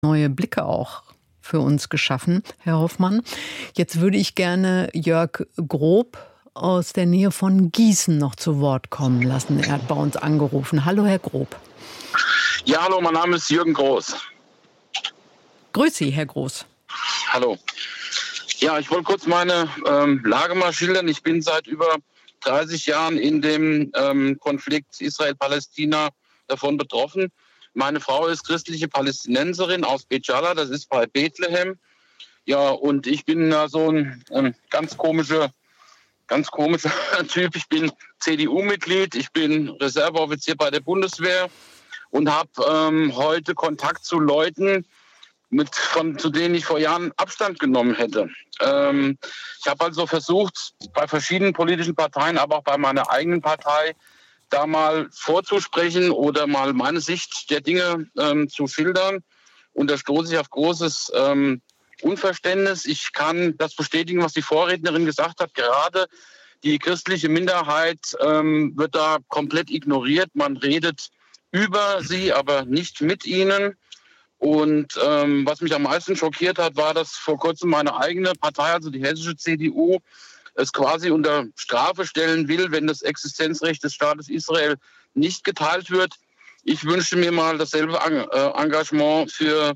neue Blicke auch für uns geschaffen, Herr Hoffmann. Jetzt würde ich gerne Jörg Grob aus der Nähe von Gießen noch zu Wort kommen lassen. Er hat bei uns angerufen. Hallo, Herr Grob. Ja, hallo, mein Name ist Jürgen Groß. Grüß Sie, Herr Groß. Hallo. Ja, ich wollte kurz meine Lage mal schildern. Ich bin seit über 30 Jahren in dem Konflikt Israel-Palästina davon betroffen. Meine Frau ist christliche Palästinenserin aus Bet Jala, das ist bei Bethlehem. Ja, und ich bin so ein ganz komischer Typ. Ich bin CDU-Mitglied, ich bin Reserveoffizier bei der Bundeswehr und habe heute Kontakt zu Leuten, zu denen ich vor Jahren Abstand genommen hätte. Ich habe also versucht, bei verschiedenen politischen Parteien, aber auch bei meiner eigenen Partei, da mal vorzusprechen oder mal meine Sicht der Dinge zu schildern. Und da stoße ich auf großes Unverständnis. Ich kann das bestätigen, was die Vorrednerin gesagt hat. Gerade die christliche Minderheit wird da komplett ignoriert. Man redet über sie, aber nicht mit ihnen. Und was mich am meisten schockiert hat, war, dass vor kurzem meine eigene Partei, also die hessische CDU, es quasi unter Strafe stellen will, wenn das Existenzrecht des Staates Israel nicht geteilt wird. Ich wünsche mir mal dasselbe Engagement für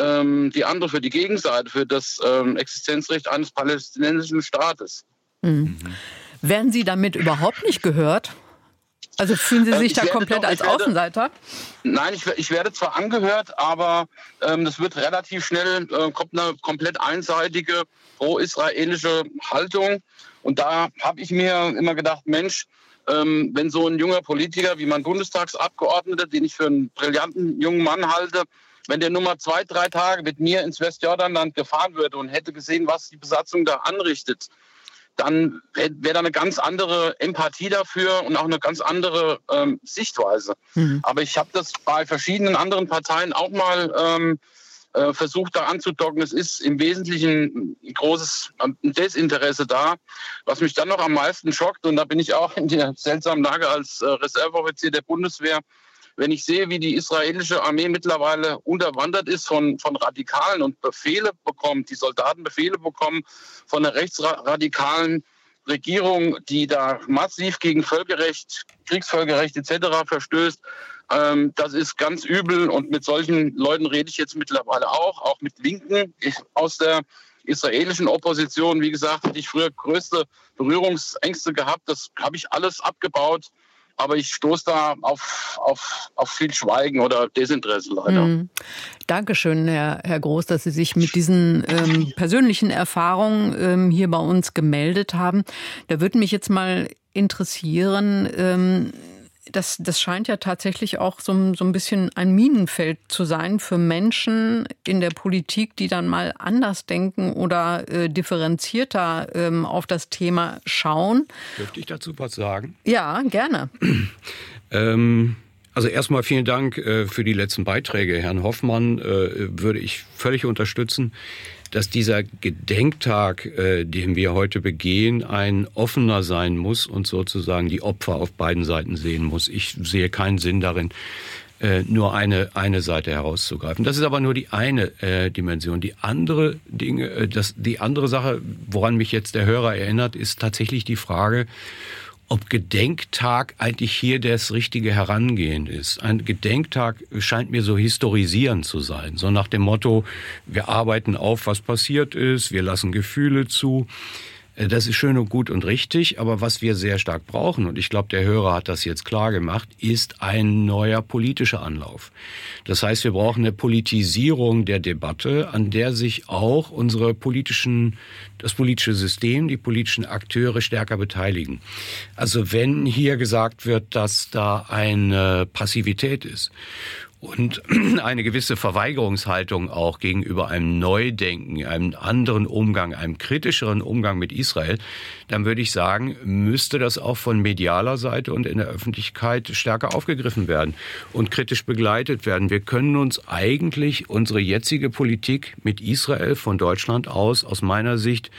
die Gegenseite, für das Existenzrecht eines palästinensischen Staates. Mhm. Werden Sie damit überhaupt nicht gehört? Also fühlen Sie sich da komplett als Außenseiter? Nein, ich werde zwar angehört, aber das wird relativ schnell, kommt eine komplett einseitige pro-israelische Haltung. Und da habe ich mir immer gedacht, Mensch, wenn so ein junger Politiker wie mein Bundestagsabgeordneter, den ich für einen brillanten jungen Mann halte, wenn der nur mal 2-3 Tage mit mir ins Westjordanland gefahren würde und hätte gesehen, was die Besatzung da anrichtet, dann wäre da eine ganz andere Empathie dafür und auch eine ganz andere Sichtweise. Mhm. Aber ich habe das bei verschiedenen anderen Parteien auch mal versucht, da anzudocken. Es ist im Wesentlichen ein großes Desinteresse da. Was mich dann noch am meisten schockt, und da bin ich auch in der seltsamen Lage als Reserveoffizier der Bundeswehr, wenn ich sehe, wie die israelische Armee mittlerweile unterwandert ist von Radikalen und Befehle bekommt, die Soldaten Befehle bekommen von der rechtsradikalen Regierung, die da massiv gegen Völkerrecht, Kriegsvölkerrecht etc. verstößt. Das ist ganz übel und mit solchen Leuten rede ich jetzt mittlerweile auch mit Linken aus der israelischen Opposition. Wie gesagt, hatte ich früher größte Berührungsängste gehabt. Das habe ich alles abgebaut. Aber ich stoße da auf viel Schweigen oder Desinteresse leider. Dankeschön, Herr Groß, dass Sie sich mit diesen persönlichen Erfahrungen hier bei uns gemeldet haben. Da würde mich jetzt mal interessieren, das scheint ja tatsächlich auch so ein bisschen ein Minenfeld zu sein für Menschen in der Politik, die dann mal anders denken oder differenzierter auf das Thema schauen. Dürfte ich dazu was sagen? Ja, gerne. Also erstmal vielen Dank für die letzten Beiträge. Herrn Hoffmann würde ich völlig unterstützen, dass dieser Gedenktag, den wir heute begehen, ein offener sein muss und sozusagen die Opfer auf beiden Seiten sehen muss. Ich sehe keinen Sinn darin, nur eine Seite herauszugreifen. Das ist aber nur die eine Dimension. Die andere Sache, woran mich jetzt der Hörer erinnert, ist tatsächlich die Frage, ob Gedenktag eigentlich hier das richtige Herangehen ist. Ein Gedenktag scheint mir so historisierend zu sein. So nach dem Motto, wir arbeiten auf, was passiert ist, wir lassen Gefühle zu. Das ist schön und gut und richtig, aber was wir sehr stark brauchen, und ich glaube, der Hörer hat das jetzt klar gemacht, ist ein neuer politischer Anlauf. Das heißt, wir brauchen eine Politisierung der Debatte, an der sich auch das politische System, die politischen Akteure stärker beteiligen. Also wenn hier gesagt wird, dass da eine Passivität ist und eine gewisse Verweigerungshaltung auch gegenüber einem Neudenken, einem anderen Umgang, einem kritischeren Umgang mit Israel, dann würde ich sagen, müsste das auch von medialer Seite und in der Öffentlichkeit stärker aufgegriffen werden und kritisch begleitet werden. Wir können uns eigentlich unsere jetzige Politik mit Israel von Deutschland aus meiner Sicht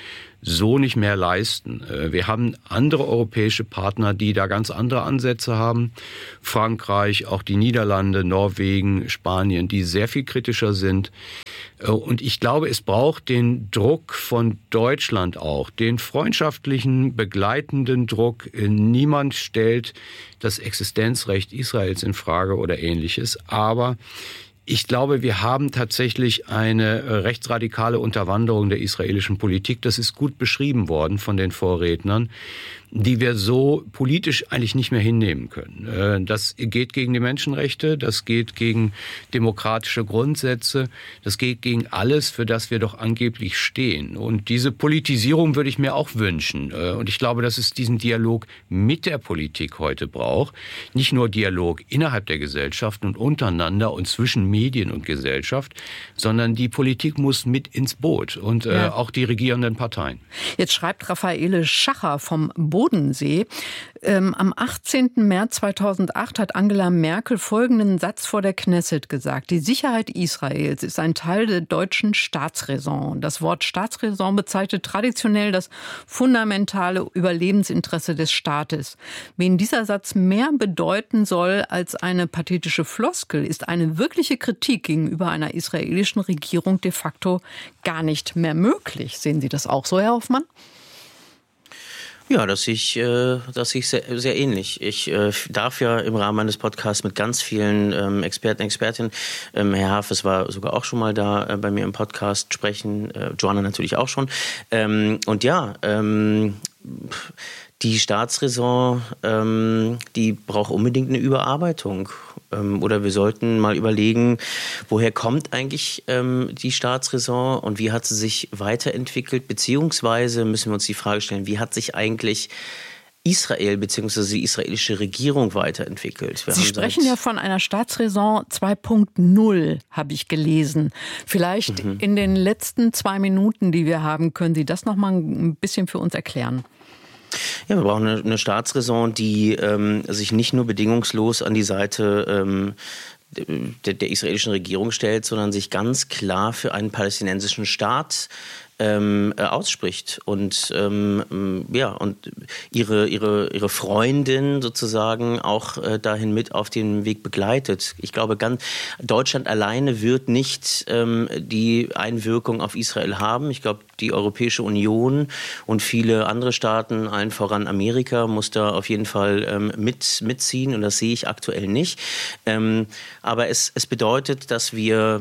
so nicht mehr leisten. Wir haben andere europäische Partner, die da ganz andere Ansätze haben. Frankreich, auch die Niederlande, Norwegen, Spanien, die sehr viel kritischer sind. Und ich glaube, es braucht den Druck von Deutschland auch, den freundschaftlichen, begleitenden Druck. Niemand stellt das Existenzrecht Israels in Frage oder Ähnliches. Aber ich glaube, wir haben tatsächlich eine rechtsradikale Unterwanderung der israelischen Politik. Das ist gut beschrieben worden von den Vorrednern, die wir so politisch eigentlich nicht mehr hinnehmen können. Das geht gegen die Menschenrechte, das geht gegen demokratische Grundsätze, das geht gegen alles, für das wir doch angeblich stehen. Und diese Politisierung würde ich mir auch wünschen. Und ich glaube, dass es diesen Dialog mit der Politik heute braucht. Nicht nur Dialog innerhalb der Gesellschaft und untereinander und zwischen Medien und Gesellschaft, sondern die Politik muss mit ins Boot und auch die regierenden Parteien. Jetzt schreibt Raffaele Schacher vom Bodensee. Am 18. März 2008 hat Angela Merkel folgenden Satz vor der Knesset gesagt: Die Sicherheit Israels ist ein Teil der deutschen Staatsräson. Das Wort Staatsräson bezeichnet traditionell das fundamentale Überlebensinteresse des Staates. Wen dieser Satz mehr bedeuten soll als eine pathetische Floskel, ist eine wirkliche Kritik gegenüber einer israelischen Regierung de facto gar nicht mehr möglich. Sehen Sie das auch so, Herr Hoffmann? Ja, das sehe ich sehr, sehr ähnlich. Ich darf ja im Rahmen meines Podcasts mit ganz vielen Experten, Expertinnen, Herr Hafes war sogar auch schon mal da bei mir im Podcast sprechen, Joanna natürlich auch schon. Und ja, die Staatsräson, die braucht unbedingt eine Überarbeitung. Oder wir sollten mal überlegen, woher kommt eigentlich die Staatsräson und wie hat sie sich weiterentwickelt? Beziehungsweise müssen wir uns die Frage stellen, wie hat sich eigentlich Israel bzw. die israelische Regierung weiterentwickelt? Sie sprechen ja von einer Staatsräson 2.0, habe ich gelesen. Vielleicht in den letzten 2 Minuten, die wir haben, können Sie das noch mal ein bisschen für uns erklären? Ja, wir brauchen eine Staatsräson, die sich nicht nur bedingungslos an die Seite der israelischen Regierung stellt, sondern sich ganz klar für einen palästinensischen Staat ausspricht und und ihre Freundin sozusagen auch dahin mit auf den Weg begleitet. Ich glaube, Deutschland alleine wird nicht die Einwirkung auf Israel haben. Ich glaube, die Europäische Union und viele andere Staaten, allen voran Amerika, muss da auf jeden Fall mitziehen und das sehe ich aktuell nicht. Aber es bedeutet, dass wir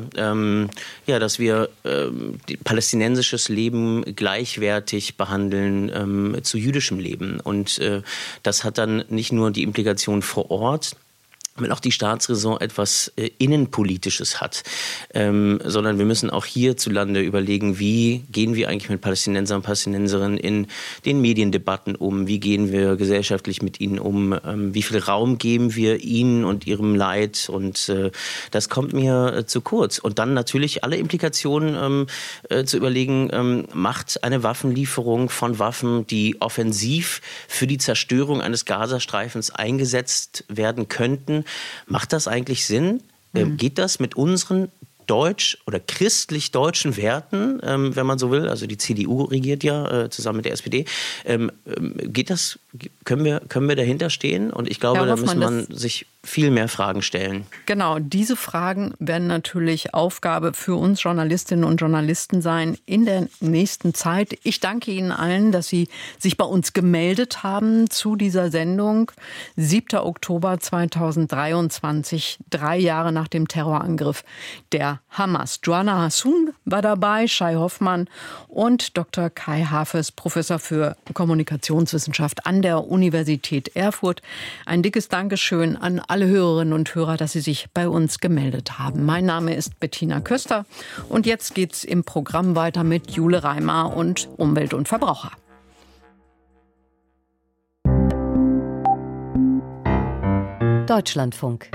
palästinensisches Leben gleichwertig behandeln zu jüdischem Leben. Und das hat dann nicht nur die Implikation vor Ort, wenn auch die Staatsräson etwas Innenpolitisches hat, sondern wir müssen auch hierzulande überlegen, wie gehen wir eigentlich mit Palästinensern und Palästinenserinnen in den Mediendebatten um, wie gehen wir gesellschaftlich mit ihnen um, wie viel Raum geben wir ihnen und ihrem Leid und das kommt mir zu kurz. Und dann natürlich alle Implikationen zu überlegen, macht eine Waffenlieferung von Waffen, die offensiv für die Zerstörung eines Gazastreifens eingesetzt werden könnten, macht das eigentlich Sinn? Geht das mit unseren deutsch- oder christlich-deutschen Werten, wenn man so will? Also die CDU regiert ja zusammen mit der SPD. Geht das? Können wir dahinter stehen? Und ich glaube, da muss man sich viel mehr Fragen stellen. Genau, diese Fragen werden natürlich Aufgabe für uns Journalistinnen und Journalisten sein in der nächsten Zeit. Ich danke Ihnen allen, dass Sie sich bei uns gemeldet haben zu dieser Sendung. 7. Oktober 2023, 3 Jahre nach dem Terrorangriff der Hamas. Joanna Hassoun war dabei, Shai Hoffmann und Dr. Kai Hafes, Professor für Kommunikationswissenschaft an der Universität Erfurt. Ein dickes Dankeschön an alle Hörerinnen und Hörer, dass Sie sich bei uns gemeldet haben. Mein Name ist Bettina Köster und jetzt geht's im Programm weiter mit Jule Reimer und Umwelt und Verbraucher. Deutschlandfunk.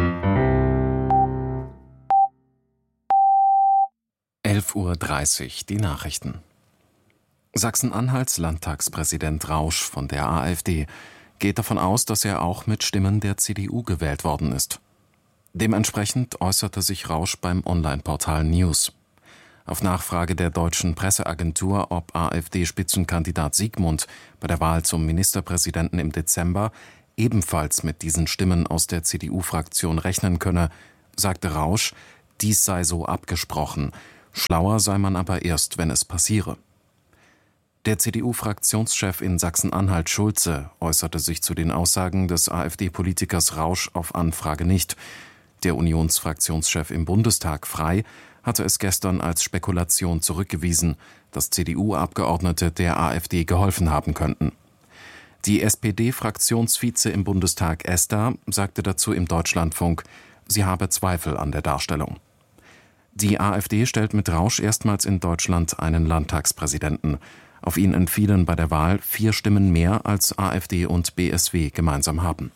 11:30 Uhr, die Nachrichten. Sachsen-Anhalts Landtagspräsident Rausch von der AfD geht davon aus, dass er auch mit Stimmen der CDU gewählt worden ist. Dementsprechend äußerte sich Rausch beim Online-Portal News. Auf Nachfrage der deutschen Presseagentur, ob AfD-Spitzenkandidat Sigmund bei der Wahl zum Ministerpräsidenten im Dezember ebenfalls mit diesen Stimmen aus der CDU-Fraktion rechnen könne, sagte Rausch, dies sei so abgesprochen. Schlauer sei man aber erst, wenn es passiere. Der CDU-Fraktionschef in Sachsen-Anhalt Schulze äußerte sich zu den Aussagen des AfD-Politikers Rausch auf Anfrage nicht. Der Unionsfraktionschef im Bundestag Frey hatte es gestern als Spekulation zurückgewiesen, dass CDU-Abgeordnete der AfD geholfen haben könnten. Die SPD-Fraktionsvize im Bundestag Esther sagte dazu im Deutschlandfunk, sie habe Zweifel an der Darstellung. Die AfD stellt mit Rausch erstmals in Deutschland einen Landtagspräsidenten. Auf ihn entfielen bei der Wahl 4 Stimmen mehr, als AfD und BSW gemeinsam haben.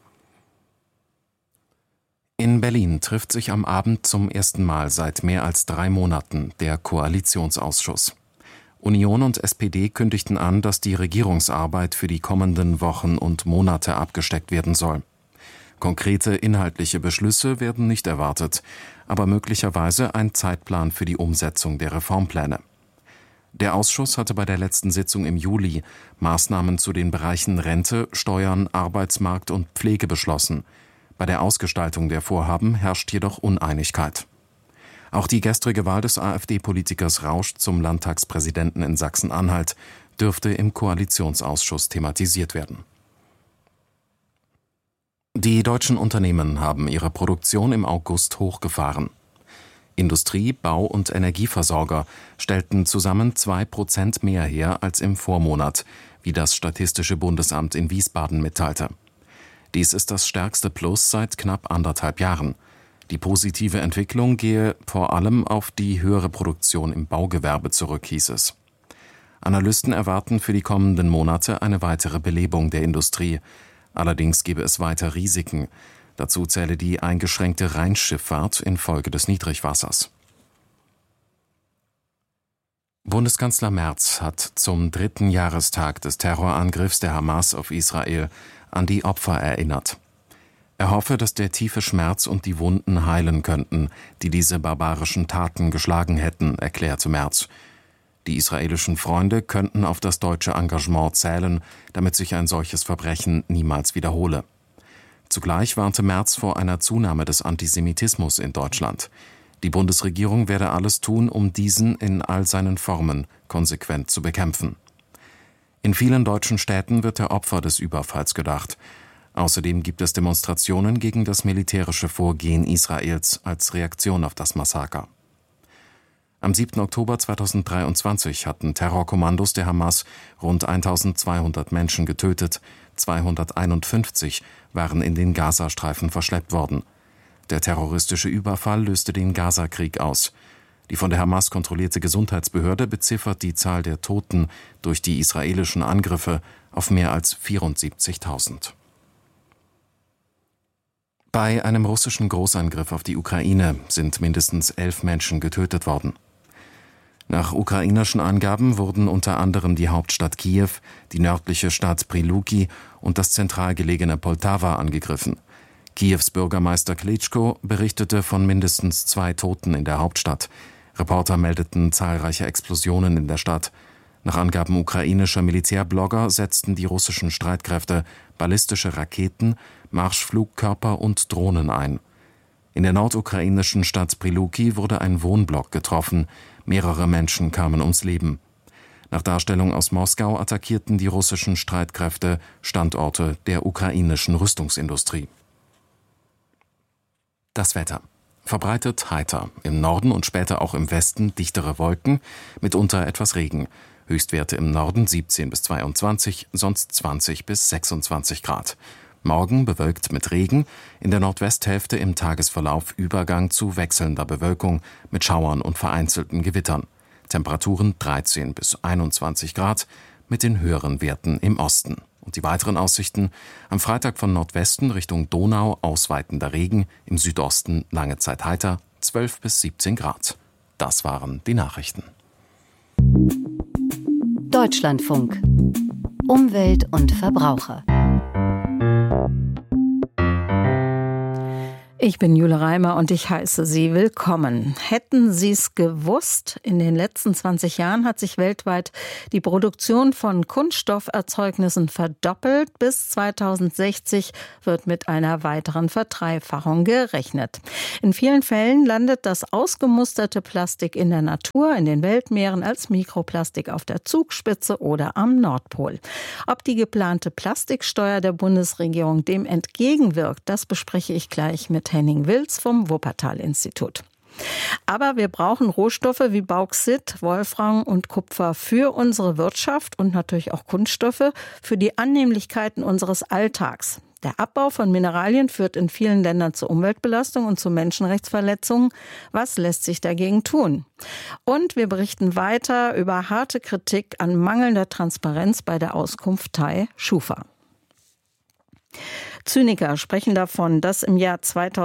In Berlin trifft sich am Abend zum ersten Mal seit mehr als 3 Monaten der Koalitionsausschuss. Union und SPD kündigten an, dass die Regierungsarbeit für die kommenden Wochen und Monate abgesteckt werden soll. Konkrete inhaltliche Beschlüsse werden nicht erwartet, aber möglicherweise ein Zeitplan für die Umsetzung der Reformpläne. Der Ausschuss hatte bei der letzten Sitzung im Juli Maßnahmen zu den Bereichen Rente, Steuern, Arbeitsmarkt und Pflege beschlossen. Bei der Ausgestaltung der Vorhaben herrscht jedoch Uneinigkeit. Auch die gestrige Wahl des AfD-Politikers Rausch zum Landtagspräsidenten in Sachsen-Anhalt dürfte im Koalitionsausschuss thematisiert werden. Die deutschen Unternehmen haben ihre Produktion im August hochgefahren. Industrie-, Bau- und Energieversorger stellten zusammen 2% mehr her als im Vormonat, wie das Statistische Bundesamt in Wiesbaden mitteilte. Dies ist das stärkste Plus seit knapp 1,5 Jahren. Die positive Entwicklung gehe vor allem auf die höhere Produktion im Baugewerbe zurück, hieß es. Analysten erwarten für die kommenden Monate eine weitere Belebung der Industrie. Allerdings gebe es weiter Risiken. Dazu zähle die eingeschränkte Rheinschifffahrt infolge des Niedrigwassers. Bundeskanzler Merz hat zum 3. Jahrestag des Terrorangriffs der Hamas auf Israel an die Opfer erinnert. Er hoffe, dass der tiefe Schmerz und die Wunden heilen könnten, die diese barbarischen Taten geschlagen hätten, erklärte Merz. Die israelischen Freunde könnten auf das deutsche Engagement zählen, damit sich ein solches Verbrechen niemals wiederhole. Zugleich warnte Merz vor einer Zunahme des Antisemitismus in Deutschland. Die Bundesregierung werde alles tun, um diesen in all seinen Formen konsequent zu bekämpfen. In vielen deutschen Städten wird der Opfer des Überfalls gedacht. Außerdem gibt es Demonstrationen gegen das militärische Vorgehen Israels als Reaktion auf das Massaker. Am 7. Oktober 2023 hatten Terrorkommandos der Hamas rund 1200 Menschen getötet, 251 waren in den Gazastreifen verschleppt worden. Der terroristische Überfall löste den Gazakrieg aus. Die von der Hamas kontrollierte Gesundheitsbehörde beziffert die Zahl der Toten durch die israelischen Angriffe auf mehr als 74.000. Bei einem russischen Großangriff auf die Ukraine sind mindestens 11 Menschen getötet worden. Nach ukrainischen Angaben wurden unter anderem die Hauptstadt Kiew, die nördliche Stadt Pryluki und das zentral gelegene Poltawa angegriffen. Kiews Bürgermeister Klitschko berichtete von mindestens 2 Toten in der Hauptstadt. Reporter meldeten zahlreiche Explosionen in der Stadt. Nach Angaben ukrainischer Militärblogger setzten die russischen Streitkräfte ballistische Raketen, Marschflugkörper und Drohnen ein. In der nordukrainischen Stadt Pryluki wurde ein Wohnblock getroffen. Mehrere Menschen kamen ums Leben. Nach Darstellung aus Moskau attackierten die russischen Streitkräfte Standorte der ukrainischen Rüstungsindustrie. Das Wetter. Verbreitet heiter. Im Norden und später auch im Westen dichtere Wolken, mitunter etwas Regen. Höchstwerte im Norden 17 bis 22, sonst 20 bis 26 Grad. Morgen bewölkt mit Regen, in der Nordwesthälfte im Tagesverlauf Übergang zu wechselnder Bewölkung mit Schauern und vereinzelten Gewittern. Temperaturen 13 bis 21 Grad mit den höheren Werten im Osten. Und die weiteren Aussichten: am Freitag von Nordwesten Richtung Donau ausweitender Regen, im Südosten lange Zeit heiter, 12 bis 17 Grad. Das waren die Nachrichten. Deutschlandfunk. Umwelt und Verbraucher. Ich bin Jule Reimer und ich heiße Sie willkommen. Hätten Sie es gewusst, in den letzten 20 Jahren hat sich weltweit die Produktion von Kunststofferzeugnissen verdoppelt. Bis 2060 wird mit einer weiteren Verdreifachung gerechnet. In vielen Fällen landet das ausgemusterte Plastik in der Natur, in den Weltmeeren als Mikroplastik auf der Zugspitze oder am Nordpol. Ob die geplante Plastiksteuer der Bundesregierung dem entgegenwirkt, das bespreche ich gleich mit Henning Wilz vom Wuppertal-Institut. Aber wir brauchen Rohstoffe wie Bauxit, Wolfram und Kupfer für unsere Wirtschaft und natürlich auch Kunststoffe für die Annehmlichkeiten unseres Alltags. Der Abbau von Mineralien führt in vielen Ländern zu Umweltbelastung und zu Menschenrechtsverletzungen. Was lässt sich dagegen tun? Und wir berichten weiter über harte Kritik an mangelnder Transparenz bei der Auskunftei Schufa. Zyniker sprechen davon, dass im Jahr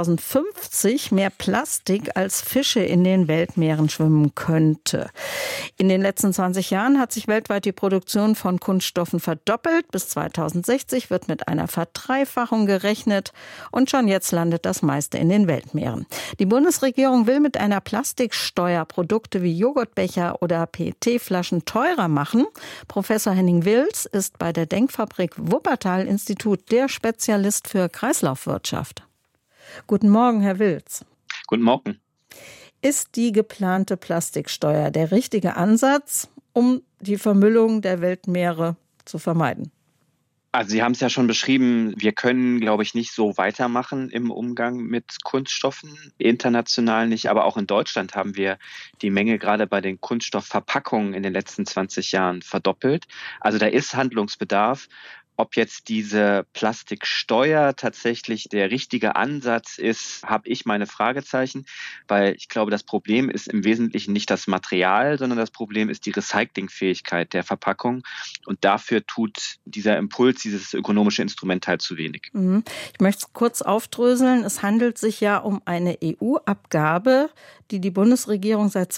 2050 mehr Plastik als Fische in den Weltmeeren schwimmen könnte. In den letzten 20 Jahren hat sich weltweit die Produktion von Kunststoffen verdoppelt. Bis 2060 wird mit einer Verdreifachung gerechnet und schon jetzt landet das meiste in den Weltmeeren. Die Bundesregierung will mit einer Plastiksteuer Produkte wie Joghurtbecher oder PET-Flaschen teurer machen. Professor Henning Wilz ist bei der Denkfabrik Wuppertal-Institut der Spezialist für Kreislaufwirtschaft. Guten Morgen, Herr Wilz. Guten Morgen. Ist die geplante Plastiksteuer der richtige Ansatz, um die Vermüllung der Weltmeere zu vermeiden? Also Sie haben es ja schon beschrieben, wir können, glaube ich, nicht so weitermachen im Umgang mit Kunststoffen, international nicht, aber auch in Deutschland haben wir die Menge gerade bei den Kunststoffverpackungen in den letzten 20 Jahren verdoppelt. Also da ist Handlungsbedarf. Ob jetzt diese Plastiksteuer tatsächlich der richtige Ansatz ist, habe ich meine Fragezeichen, weil ich glaube, das Problem ist im Wesentlichen nicht das Material, sondern das Problem ist die Recyclingfähigkeit der Verpackung. Und dafür tut dieser Impuls, dieses ökonomische Instrument halt zu wenig. Ich möchte es kurz aufdröseln. Es handelt sich ja um eine EU-Abgabe, die Bundesregierung seit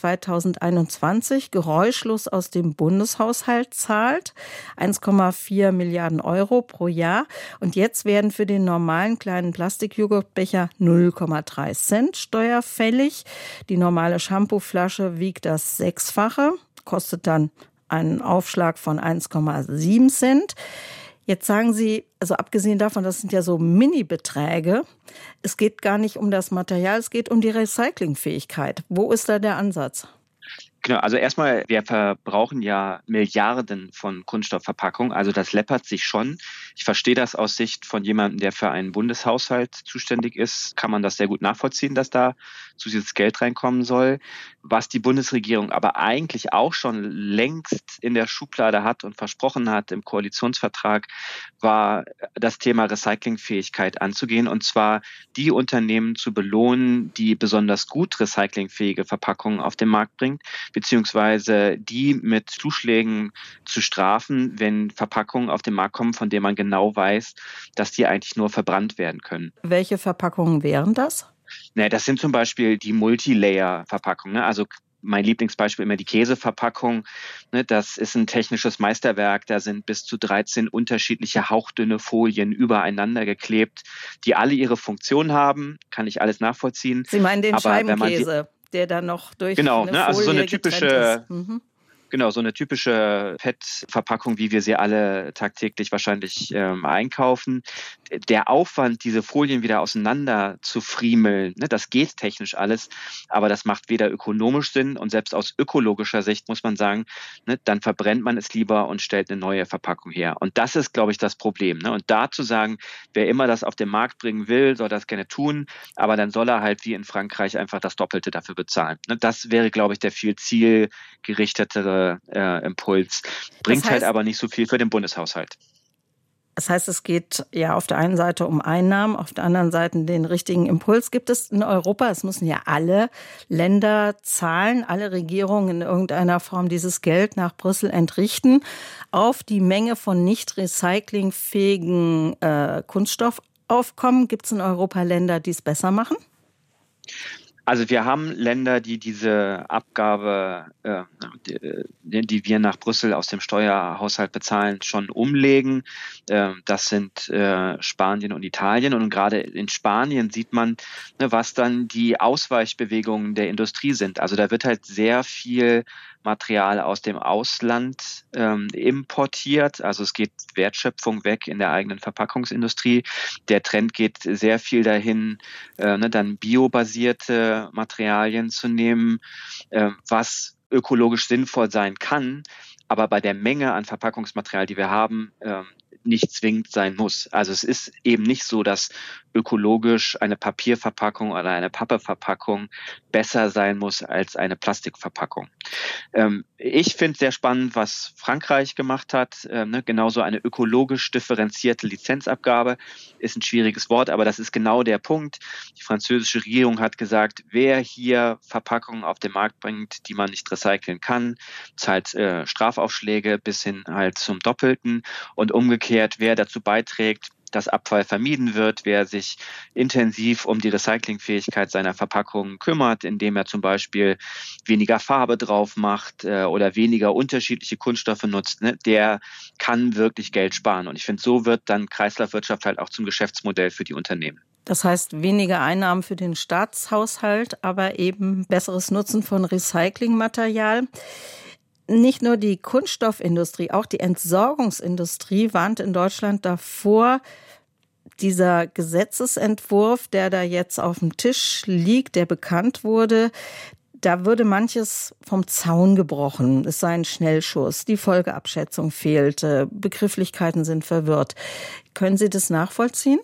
2021 geräuschlos aus dem Bundeshaushalt zahlt. 1,4 Milliarden Euro pro Jahr. Und jetzt werden für den normalen kleinen Plastikjoghurtbecher 0,3 Cent steuerfällig. Die normale Shampooflasche wiegt das Sechsfache, kostet dann einen Aufschlag von 1,7 Cent. Jetzt sagen Sie, also abgesehen davon, das sind ja so Mini-Beträge, es geht gar nicht um das Material, es geht um die Recyclingfähigkeit. Wo ist da der Ansatz? Genau, also erstmal, wir verbrauchen ja Milliarden von Kunststoffverpackungen, also das läppert sich schon. Ich verstehe das aus Sicht von jemandem, der für einen Bundeshaushalt zuständig ist, kann man das sehr gut nachvollziehen, dass da zusätzliches Geld reinkommen soll. Was die Bundesregierung aber eigentlich auch schon längst in der Schublade hat und versprochen hat im Koalitionsvertrag, war das Thema Recyclingfähigkeit anzugehen, und zwar die Unternehmen zu belohnen, die besonders gut recyclingfähige Verpackungen auf den Markt bringen, beziehungsweise die mit Zuschlägen zu strafen, wenn Verpackungen auf den Markt kommen, von denen man genau weiß, dass die eigentlich nur verbrannt werden können. Welche Verpackungen wären das? Das sind zum Beispiel die Multilayer-Verpackungen. Also mein Lieblingsbeispiel immer die Käseverpackung. Das ist ein technisches Meisterwerk. Da sind bis zu 13 unterschiedliche hauchdünne Folien übereinander geklebt, die alle ihre Funktion haben. Kann ich alles nachvollziehen. Sie meinen den Scheibenkäse, der dann noch durch eine Folie also so eine typische, ist. Genau, so eine typische PET-Verpackung, wie wir sie alle tagtäglich wahrscheinlich einkaufen. Der Aufwand, diese Folien wieder auseinander zu friemeln, das geht technisch alles, aber das macht weder ökonomisch Sinn, und selbst aus ökologischer Sicht muss man sagen, dann verbrennt man es lieber und stellt eine neue Verpackung her. Und das ist, glaube ich, das Problem. Und da zu sagen, wer immer das auf den Markt bringen will, soll das gerne tun, aber dann soll er halt wie in Frankreich einfach das Doppelte dafür bezahlen. Das wäre, glaube ich, der viel zielgerichtetere Impuls. Bringt halt aber nicht so viel für den Bundeshaushalt. Das heißt, es geht ja auf der einen Seite um Einnahmen, auf der anderen Seite den richtigen Impuls. Gibt es in Europa, es müssen ja alle Länder zahlen, alle Regierungen in irgendeiner Form dieses Geld nach Brüssel entrichten, auf die Menge von nicht recyclingfähigen Kunststoffaufkommen? Gibt es in Europa Länder, die es besser machen? Also wir haben Länder, die diese Abgabe, die wir nach Brüssel aus dem Steuerhaushalt bezahlen, schon umlegen. Das sind Spanien und Italien. Und gerade in Spanien sieht man, was dann die Ausweichbewegungen der Industrie sind. Also da wird halt sehr viel Material aus dem Ausland importiert. Also es geht Wertschöpfung weg in der eigenen Verpackungsindustrie. Der Trend geht sehr viel dahin, dann biobasierte Materialien zu nehmen, was ökologisch sinnvoll sein kann, aber bei der Menge an Verpackungsmaterial, die wir haben, nicht zwingend sein muss. Also es ist eben nicht so, dass ökologisch eine Papierverpackung oder eine Pappeverpackung besser sein muss als eine Plastikverpackung. Ich finde sehr spannend, was Frankreich gemacht hat. Genauso eine ökologisch differenzierte Lizenzabgabe ist ein schwieriges Wort, aber das ist genau der Punkt. Die französische Regierung hat gesagt, wer hier Verpackungen auf den Markt bringt, die man nicht recyceln kann, zahlt Strafaufschläge bis hin halt zum Doppelten, und umgekehrt, wer dazu beiträgt, dass Abfall vermieden wird, wer sich intensiv um die Recyclingfähigkeit seiner Verpackungen kümmert, indem er zum Beispiel weniger Farbe drauf macht oder weniger unterschiedliche Kunststoffe nutzt, der kann wirklich Geld sparen. Und ich finde, so wird dann Kreislaufwirtschaft halt auch zum Geschäftsmodell für die Unternehmen. Das heißt, weniger Einnahmen für den Staatshaushalt, aber eben besseres Nutzen von Recyclingmaterial. Nicht nur die Kunststoffindustrie, auch die Entsorgungsindustrie warnt in Deutschland davor, dieser Gesetzesentwurf, der da jetzt auf dem Tisch liegt, der bekannt wurde, da würde manches vom Zaun gebrochen. Es sei ein Schnellschuss, die Folgeabschätzung fehlte, Begrifflichkeiten sind verwirrt. Können Sie das nachvollziehen?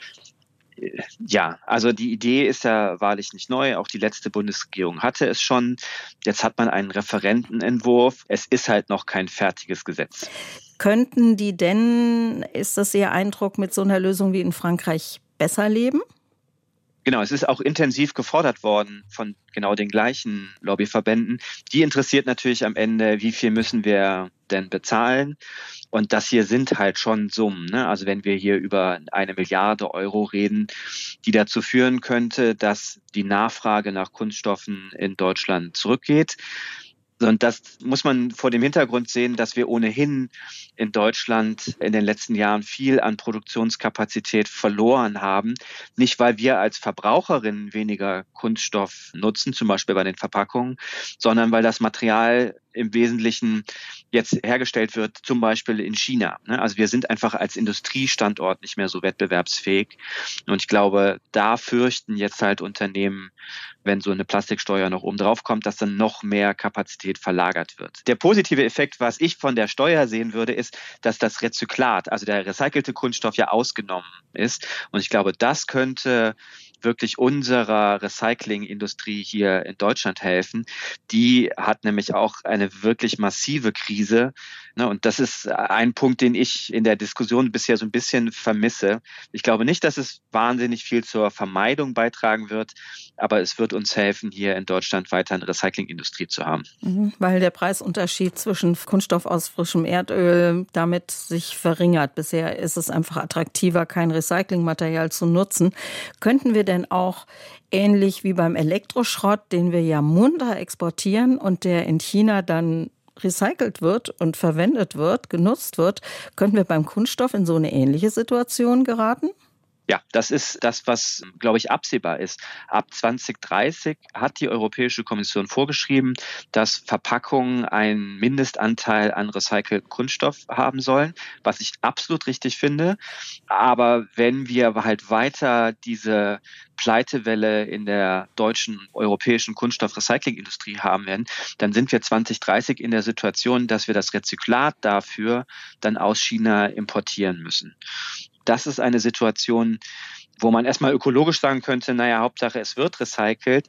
Ja, also die Idee ist ja wahrlich nicht neu. Auch die letzte Bundesregierung hatte es schon. Jetzt hat man einen Referentenentwurf. Es ist halt noch kein fertiges Gesetz. Könnten die denn, ist das Ihr Eindruck, mit so einer Lösung wie in Frankreich besser leben? Genau, es ist auch intensiv gefordert worden von genau den gleichen Lobbyverbänden. Die interessiert natürlich am Ende, wie viel müssen wir denn bezahlen? Und das hier sind halt schon Summen, ne? Also wenn wir hier über 1 Milliarde Euro reden, die dazu führen könnte, dass die Nachfrage nach Kunststoffen in Deutschland zurückgeht. Und das muss man vor dem Hintergrund sehen, dass wir ohnehin in Deutschland in den letzten Jahren viel an Produktionskapazität verloren haben. Nicht, weil wir als Verbraucherinnen weniger Kunststoff nutzen, zum Beispiel bei den Verpackungen, sondern weil das Material im Wesentlichen jetzt hergestellt wird, zum Beispiel in China. Also wir sind einfach als Industriestandort nicht mehr so wettbewerbsfähig. Und ich glaube, da fürchten jetzt halt Unternehmen, wenn so eine Plastiksteuer noch oben drauf kommt, dass dann noch mehr Kapazität verlagert wird. Der positive Effekt, was ich von der Steuer sehen würde, ist, dass das Rezyklat, also der recycelte Kunststoff, ja ausgenommen ist. Und ich glaube, das könnte wirklich unserer Recyclingindustrie hier in Deutschland helfen. Die hat nämlich auch eine wirklich massive Krise. Und das ist ein Punkt, den ich in der Diskussion bisher so ein bisschen vermisse. Ich glaube nicht, dass es wahnsinnig viel zur Vermeidung beitragen wird, aber es wird uns helfen, hier in Deutschland weiter eine Recyclingindustrie zu haben. Weil der Preisunterschied zwischen Kunststoff aus frischem Erdöl damit sich verringert. Bisher ist es einfach attraktiver, kein Recyclingmaterial zu nutzen. Könnten wir denn auch ähnlich wie beim Elektroschrott, den wir ja munter exportieren und der in China dann recycelt wird und verwendet wird, genutzt wird, könnten wir beim Kunststoff in so eine ähnliche Situation geraten? Ja, das ist das, was, glaube ich, absehbar ist. Ab 2030 hat die Europäische Kommission vorgeschrieben, dass Verpackungen einen Mindestanteil an recyceltem Kunststoff haben sollen, was ich absolut richtig finde. Aber wenn wir halt weiter diese Pleitewelle in der deutschen, europäischen Kunststoffrecyclingindustrie haben werden, dann sind wir 2030 in der Situation, dass wir das Rezyklat dafür dann aus China importieren müssen. Das ist eine Situation, wo man erstmal ökologisch sagen könnte, naja, Hauptsache es wird recycelt.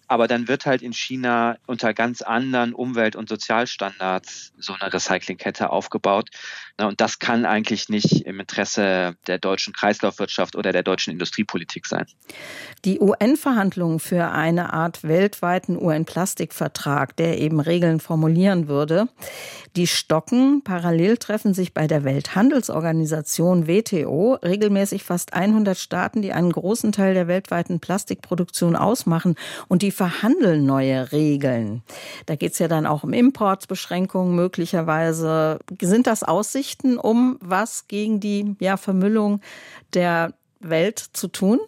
Aber dann wird halt in China unter ganz anderen Umwelt- und Sozialstandards so eine Recyclingkette aufgebaut. Und das kann eigentlich nicht im Interesse der deutschen Kreislaufwirtschaft oder der deutschen Industriepolitik sein. Die UN-Verhandlungen für eine Art weltweiten UN-Plastikvertrag, der eben Regeln formulieren würde, die stocken. Parallel treffen sich bei der Welthandelsorganisation WTO regelmäßig fast 100 Staaten, die einen großen Teil der weltweiten Plastikproduktion ausmachen, und die verhandeln neue Regeln. Da geht es ja dann auch um Importbeschränkungen möglicherweise. Sind das Aussichten, um was gegen die Vermüllung der Welt zu tun?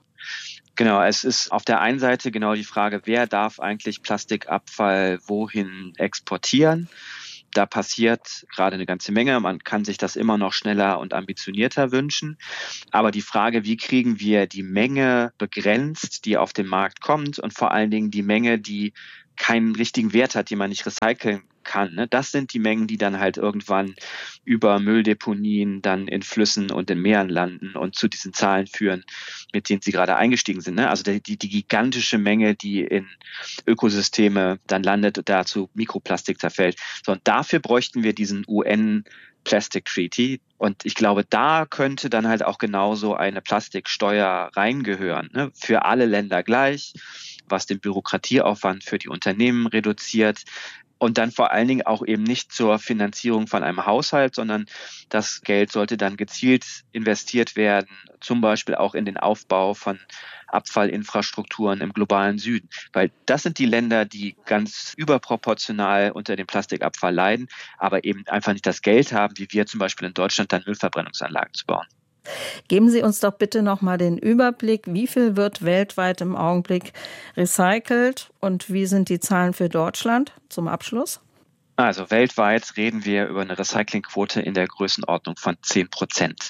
Genau, es ist auf der einen Seite genau die Frage, wer darf eigentlich Plastikabfall wohin exportieren? Da passiert gerade eine ganze Menge. Man kann sich das immer noch schneller und ambitionierter wünschen. Aber die Frage, wie kriegen wir die Menge begrenzt, die auf den Markt kommt, und vor allen Dingen die Menge, die keinen richtigen Wert hat, die man nicht recyceln kann. Das sind die Mengen, die dann halt irgendwann über Mülldeponien dann in Flüssen und in Meeren landen und zu diesen Zahlen führen, mit denen Sie gerade eingestiegen sind. Also die gigantische Menge, die in Ökosysteme dann landet und dazu Mikroplastik zerfällt. So, und dafür bräuchten wir diesen UN Plastic Treaty. Und ich glaube, da könnte dann halt auch genauso eine Plastiksteuer reingehören. Für alle Länder gleich, was den Bürokratieaufwand für die Unternehmen reduziert. Und dann vor allen Dingen auch eben nicht zur Finanzierung von einem Haushalt, sondern das Geld sollte dann gezielt investiert werden, zum Beispiel auch in den Aufbau von Abfallinfrastrukturen im globalen Süden. Weil das sind die Länder, die ganz überproportional unter dem Plastikabfall leiden, aber eben einfach nicht das Geld haben, wie wir zum Beispiel in Deutschland, dann Müllverbrennungsanlagen zu bauen. Geben Sie uns doch bitte noch mal den Überblick, wie viel wird weltweit im Augenblick recycelt und wie sind die Zahlen für Deutschland zum Abschluss? Also weltweit reden wir über eine Recyclingquote in der Größenordnung von 10%.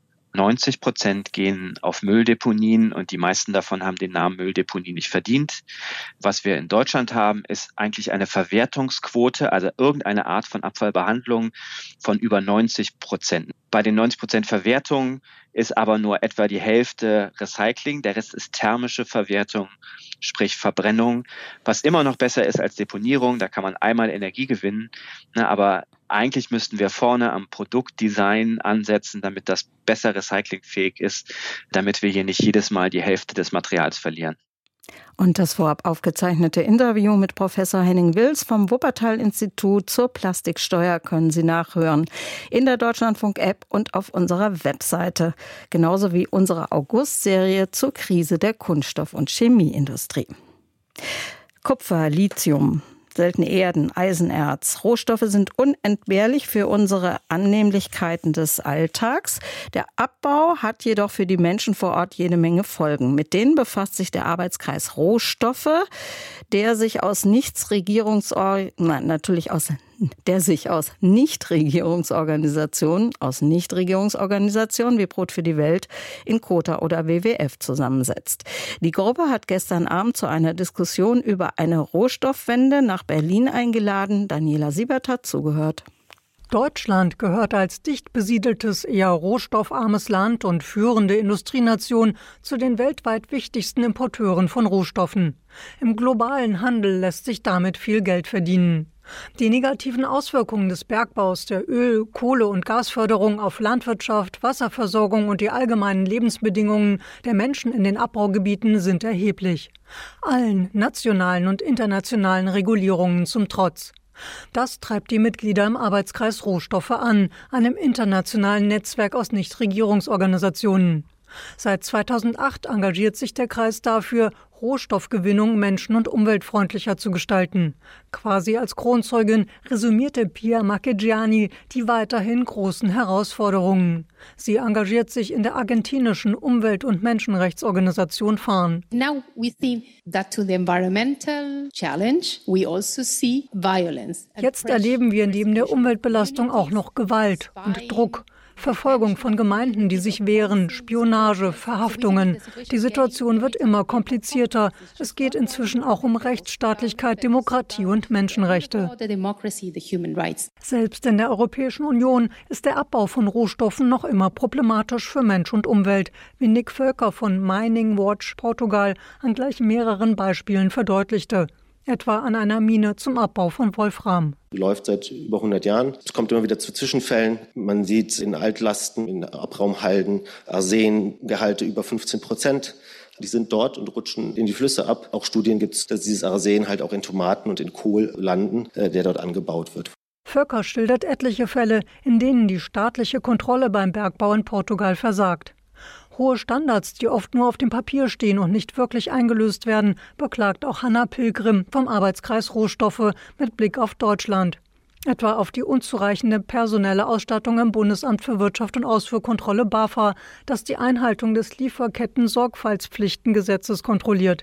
90% gehen auf Mülldeponien und die meisten davon haben den Namen Mülldeponie nicht verdient. Was wir in Deutschland haben, ist eigentlich eine Verwertungsquote, also irgendeine Art von Abfallbehandlung von über 90%. Bei den 90% Verwertung ist aber nur etwa die Hälfte Recycling, der Rest ist thermische Verwertung, sprich Verbrennung, was immer noch besser ist als Deponierung, da kann man einmal Energie gewinnen, aber eigentlich müssten wir vorne am Produktdesign ansetzen, damit das besser recyclingfähig ist, damit wir hier nicht jedes Mal die Hälfte des Materials verlieren. Und das vorab aufgezeichnete Interview mit Professor Henning Wills vom Wuppertal-Institut zur Plastiksteuer können Sie nachhören in der Deutschlandfunk-App und auf unserer Webseite. Genauso wie unsere August-Serie zur Krise der Kunststoff- und Chemieindustrie. Kupfer, Lithium, seltene Erden, Eisenerz. Rohstoffe sind unentbehrlich für unsere Annehmlichkeiten des Alltags. Der Abbau hat jedoch für die Menschen vor Ort jede Menge Folgen. Mit denen befasst sich der Arbeitskreis Rohstoffe, der sich aus Nichtregierungsorganisationen, wie Brot für die Welt, in Kota oder WWF zusammensetzt. Die Gruppe hat gestern Abend zu einer Diskussion über eine Rohstoffwende nach Berlin eingeladen. Daniela Siebert hat zugehört. Deutschland gehört als dicht besiedeltes, eher rohstoffarmes Land und führende Industrienation zu den weltweit wichtigsten Importeuren von Rohstoffen. Im globalen Handel lässt sich damit viel Geld verdienen. Die negativen Auswirkungen des Bergbaus, der Öl-, Kohle- und Gasförderung auf Landwirtschaft, Wasserversorgung und die allgemeinen Lebensbedingungen der Menschen in den Abbaugebieten sind erheblich. Allen nationalen und internationalen Regulierungen zum Trotz. Das treibt die Mitglieder im Arbeitskreis Rohstoffe an, einem internationalen Netzwerk aus Nichtregierungsorganisationen. Seit 2008 engagiert sich der Kreis dafür, Rohstoffgewinnung menschen- und umweltfreundlicher zu gestalten. Quasi als Kronzeugin resümierte Pia Macchigiani die weiterhin großen Herausforderungen. Sie engagiert sich in der argentinischen Umwelt- und Menschenrechtsorganisation FARN. Now we see that to the environmental challenge we also see violence. Jetzt erleben wir neben der Umweltbelastung auch noch Gewalt und Druck. Verfolgung von Gemeinden, die sich wehren, Spionage, Verhaftungen. Die Situation wird immer komplizierter. Es geht inzwischen auch um Rechtsstaatlichkeit, Demokratie und Menschenrechte. Selbst in der Europäischen Union ist der Abbau von Rohstoffen noch immer problematisch für Mensch und Umwelt, wie Nick Völker von Mining Watch Portugal an gleich mehreren Beispielen verdeutlichte. Etwa an einer Mine zum Abbau von Wolfram. Läuft seit über 100 Jahren. Es kommt immer wieder zu Zwischenfällen. Man sieht in Altlasten, in Abraumhalden Arsengehalte über 15%. Die sind dort und rutschen in die Flüsse ab. Auch Studien gibt es, dass dieses Arsen halt auch in Tomaten und in Kohl landen, der dort angebaut wird. Völker schildert etliche Fälle, in denen die staatliche Kontrolle beim Bergbau in Portugal versagt. Hohe Standards, die oft nur auf dem Papier stehen und nicht wirklich eingelöst werden, beklagt auch Hanna Pilgrim vom Arbeitskreis Rohstoffe mit Blick auf Deutschland. Etwa auf die unzureichende personelle Ausstattung im Bundesamt für Wirtschaft und Ausfuhrkontrolle BAFA, das die Einhaltung des Lieferketten-Sorgfaltspflichtengesetzes kontrolliert.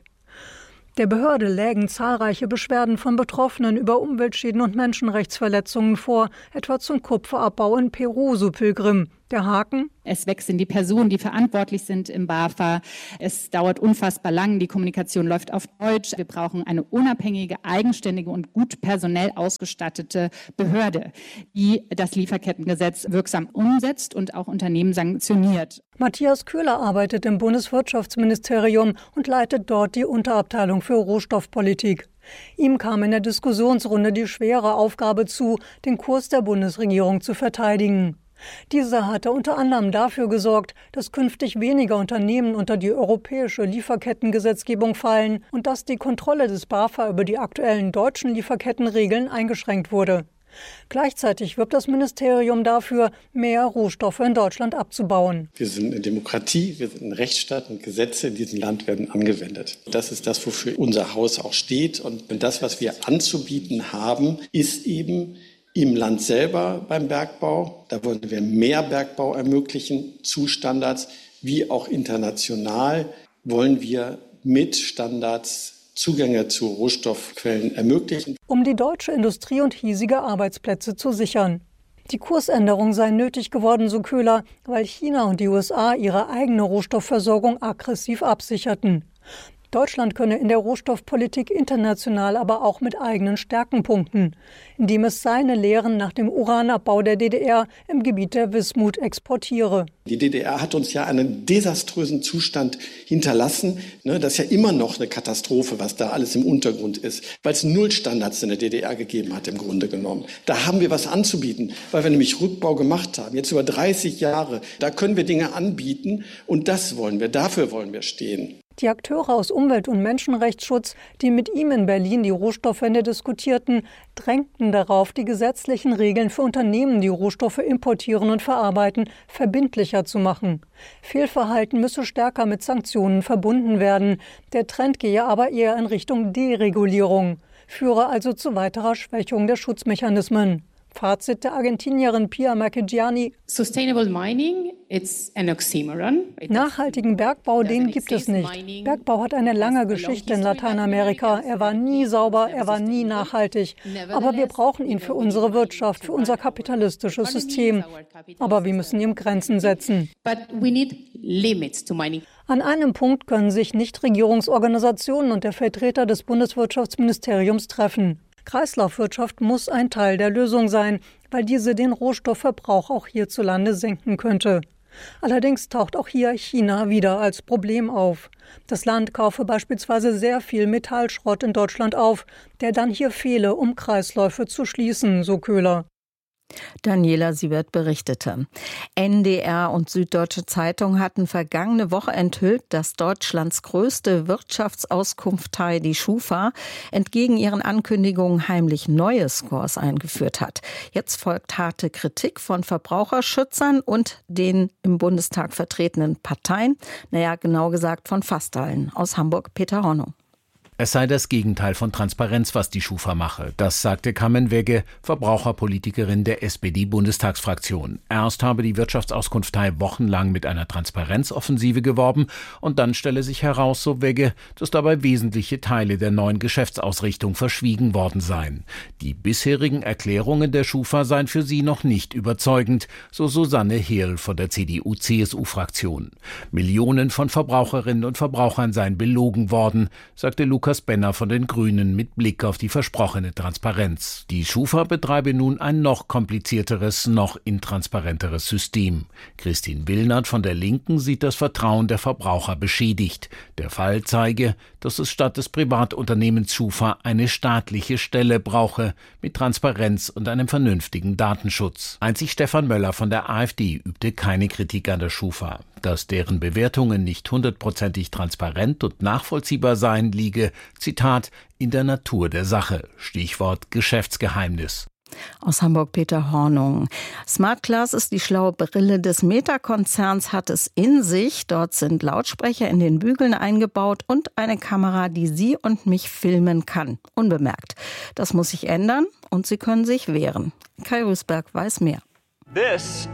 Der Behörde lägen zahlreiche Beschwerden von Betroffenen über Umweltschäden und Menschenrechtsverletzungen vor, etwa zum Kupferabbau in Peru, so Pilgrim. Der Haken? Es wechseln die Personen, die verantwortlich sind im BAFA. Es dauert unfassbar lang. Die Kommunikation läuft auf Deutsch. Wir brauchen eine unabhängige, eigenständige und gut personell ausgestattete Behörde, die das Lieferkettengesetz wirksam umsetzt und auch Unternehmen sanktioniert. Matthias Köhler arbeitet im Bundeswirtschaftsministerium und leitet dort die Unterabteilung für Rohstoffpolitik. Ihm kam in der Diskussionsrunde die schwere Aufgabe zu, den Kurs der Bundesregierung zu verteidigen. Diese hatte unter anderem dafür gesorgt, dass künftig weniger Unternehmen unter die europäische Lieferkettengesetzgebung fallen und dass die Kontrolle des BAFA über die aktuellen deutschen Lieferkettenregeln eingeschränkt wurde. Gleichzeitig wirbt das Ministerium dafür, mehr Rohstoffe in Deutschland abzubauen. Wir sind eine Demokratie, wir sind ein Rechtsstaat und Gesetze in diesem Land werden angewendet. Das ist das, wofür unser Haus auch steht. Und das, was wir anzubieten haben, ist eben im Land selber beim Bergbau. Da wollen wir mehr Bergbau ermöglichen zu Standards, wie auch international wollen wir mit Standards Zugänge zu Rohstoffquellen ermöglichen. Um die deutsche Industrie und hiesige Arbeitsplätze zu sichern. Die Kursänderung sei nötig geworden, so Köhler, weil China und die USA ihre eigene Rohstoffversorgung aggressiv absicherten. Deutschland könne in der Rohstoffpolitik international aber auch mit eigenen Stärken punkten, indem es seine Lehren nach dem Uranabbau der DDR im Gebiet der Wismut exportiere. Die DDR hat uns ja einen desaströsen Zustand hinterlassen. Das ist ja immer noch eine Katastrophe, was da alles im Untergrund ist, weil es Nullstandards in der DDR gegeben hat im Grunde genommen. Da haben wir was anzubieten, weil wir nämlich Rückbau gemacht haben, jetzt über 30 Jahre. Da können wir Dinge anbieten und das wollen wir, dafür wollen wir stehen. Die Akteure aus Umwelt- und Menschenrechtsschutz, die mit ihm in Berlin die Rohstoffwende diskutierten, drängten darauf, die gesetzlichen Regeln für Unternehmen, die Rohstoffe importieren und verarbeiten, verbindlicher zu machen. Fehlverhalten müsse stärker mit Sanktionen verbunden werden. Der Trend gehe aber eher in Richtung Deregulierung, führe also zu weiterer Schwächung der Schutzmechanismen. Fazit der Argentinierin Pia Marchigiani: Sustainable mining, it's an oxymoron. Nachhaltigen Bergbau, den gibt es nicht. Bergbau hat eine lange Geschichte in Lateinamerika. Er war nie sauber, er war nie nachhaltig. Aber wir brauchen ihn für unsere Wirtschaft, für unser kapitalistisches System. Aber wir müssen ihm Grenzen setzen. An einem Punkt können sich Nichtregierungsorganisationen und der Vertreter des Bundeswirtschaftsministeriums treffen. Kreislaufwirtschaft muss ein Teil der Lösung sein, weil diese den Rohstoffverbrauch auch hierzulande senken könnte. Allerdings taucht auch hier China wieder als Problem auf. Das Land kaufe beispielsweise sehr viel Metallschrott in Deutschland auf, der dann hier fehle, um Kreisläufe zu schließen, so Köhler. Daniela Siebert berichtete. NDR und Süddeutsche Zeitung hatten vergangene Woche enthüllt, dass Deutschlands größte Wirtschaftsauskunftei, die Schufa, entgegen ihren Ankündigungen heimlich neue Scores eingeführt hat. Jetzt folgt harte Kritik von Verbraucherschützern und den im Bundestag vertretenen Parteien. Genau gesagt von fast allen. Aus Hamburg Peter Hornung. Es sei das Gegenteil von Transparenz, was die Schufa mache. Das sagte Carmen Wegge, Verbraucherpolitikerin der SPD-Bundestagsfraktion. Erst habe die Wirtschaftsauskunftei wochenlang mit einer Transparenzoffensive geworben und dann stelle sich heraus, so Wegge, dass dabei wesentliche Teile der neuen Geschäftsausrichtung verschwiegen worden seien. Die bisherigen Erklärungen der Schufa seien für sie noch nicht überzeugend, so Susanne Hehl von der CDU-CSU-Fraktion. Millionen von Verbraucherinnen und Verbrauchern seien belogen worden, sagte Lukas Benner von den Grünen mit Blick auf die versprochene Transparenz. Die Schufa betreibe nun ein noch komplizierteres, noch intransparenteres System. Christine Willnert von der Linken sieht das Vertrauen der Verbraucher beschädigt. Der Fall zeige, dass es statt des Privatunternehmens Schufa eine staatliche Stelle brauche, mit Transparenz und einem vernünftigen Datenschutz. Einzig Stefan Möller von der AfD übte keine Kritik an der Schufa. Dass deren Bewertungen nicht 100%ig transparent und nachvollziehbar seien, liege, Zitat, in der Natur der Sache. Stichwort Geschäftsgeheimnis. Aus Hamburg Peter Hornung. Smart Glass ist die schlaue Brille des Meta-Konzerns, hat es in sich. Dort sind Lautsprecher in den Bügeln eingebaut und eine Kamera, die Sie und mich filmen kann. Unbemerkt. Das muss sich ändern und Sie können sich wehren. Kai Rüßberg weiß mehr. This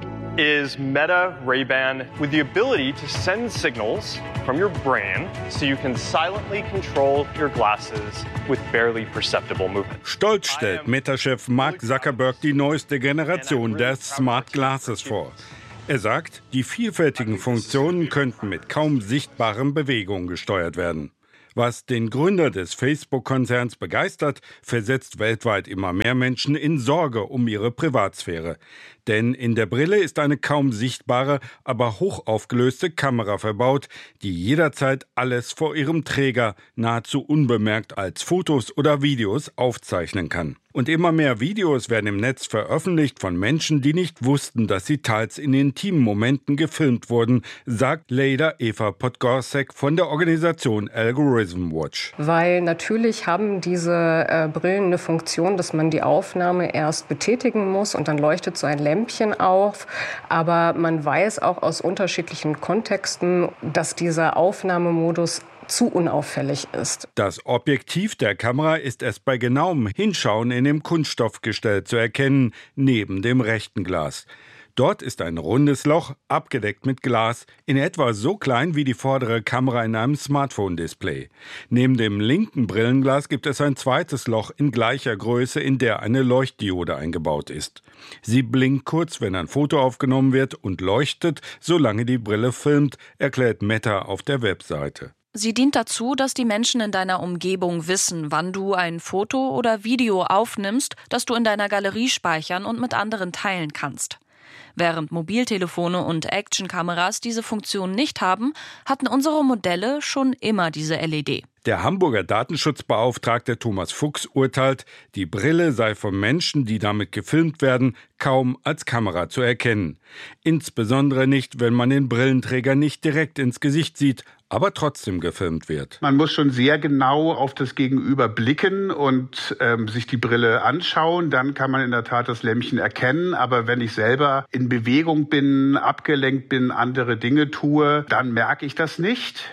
is Meta Ray-Ban with the ability to send signals from your brain so you can silently control your glasses with barely perceptible movement. Stolz stellt Meta-Chef Mark Zuckerberg die neueste Generation der Smart Glasses vor. Er sagt, die vielfältigen Funktionen könnten mit kaum sichtbaren Bewegungen gesteuert werden. Was den Gründer des Facebook-Konzerns begeistert, versetzt weltweit immer mehr Menschen in Sorge um ihre Privatsphäre. Denn in der Brille ist eine kaum sichtbare, aber hochaufgelöste Kamera verbaut, die jederzeit alles vor ihrem Träger nahezu unbemerkt als Fotos oder Videos aufzeichnen kann. Und immer mehr Videos werden im Netz veröffentlicht von Menschen, die nicht wussten, dass sie teils in intimen Momenten gefilmt wurden, sagt Leda Eva Podgorczak von der Organisation Algorithm Watch. Weil natürlich haben diese Brillen eine Funktion, dass man die Aufnahme erst betätigen muss und dann leuchtet so ein Lämpchen auf. Aber man weiß auch aus unterschiedlichen Kontexten, dass dieser Aufnahmemodus zu unauffällig ist. Das Objektiv der Kamera ist erst bei genauem Hinschauen in dem Kunststoffgestell zu erkennen, neben dem rechten Glas. Dort ist ein rundes Loch, abgedeckt mit Glas, in etwa so klein wie die vordere Kamera in einem Smartphone-Display. Neben dem linken Brillenglas gibt es ein zweites Loch in gleicher Größe, in der eine Leuchtdiode eingebaut ist. Sie blinkt kurz, wenn ein Foto aufgenommen wird und leuchtet, solange die Brille filmt, erklärt Meta auf der Webseite. Sie dient dazu, dass die Menschen in deiner Umgebung wissen, wann du ein Foto oder Video aufnimmst, das du in deiner Galerie speichern und mit anderen teilen kannst. Während Mobiltelefone und Actionkameras diese Funktion nicht haben, hatten unsere Modelle schon immer diese LED. Der Hamburger Datenschutzbeauftragte Thomas Fuchs urteilt, die Brille sei von Menschen, die damit gefilmt werden, kaum als Kamera zu erkennen. Insbesondere nicht, wenn man den Brillenträger nicht direkt ins Gesicht sieht, aber trotzdem gefilmt wird. Man muss schon sehr genau auf das Gegenüber blicken und sich die Brille anschauen. Dann kann man in der Tat das Lämpchen erkennen. Aber wenn ich selber in Bewegung bin, abgelenkt bin, andere Dinge tue, dann merke ich das nicht.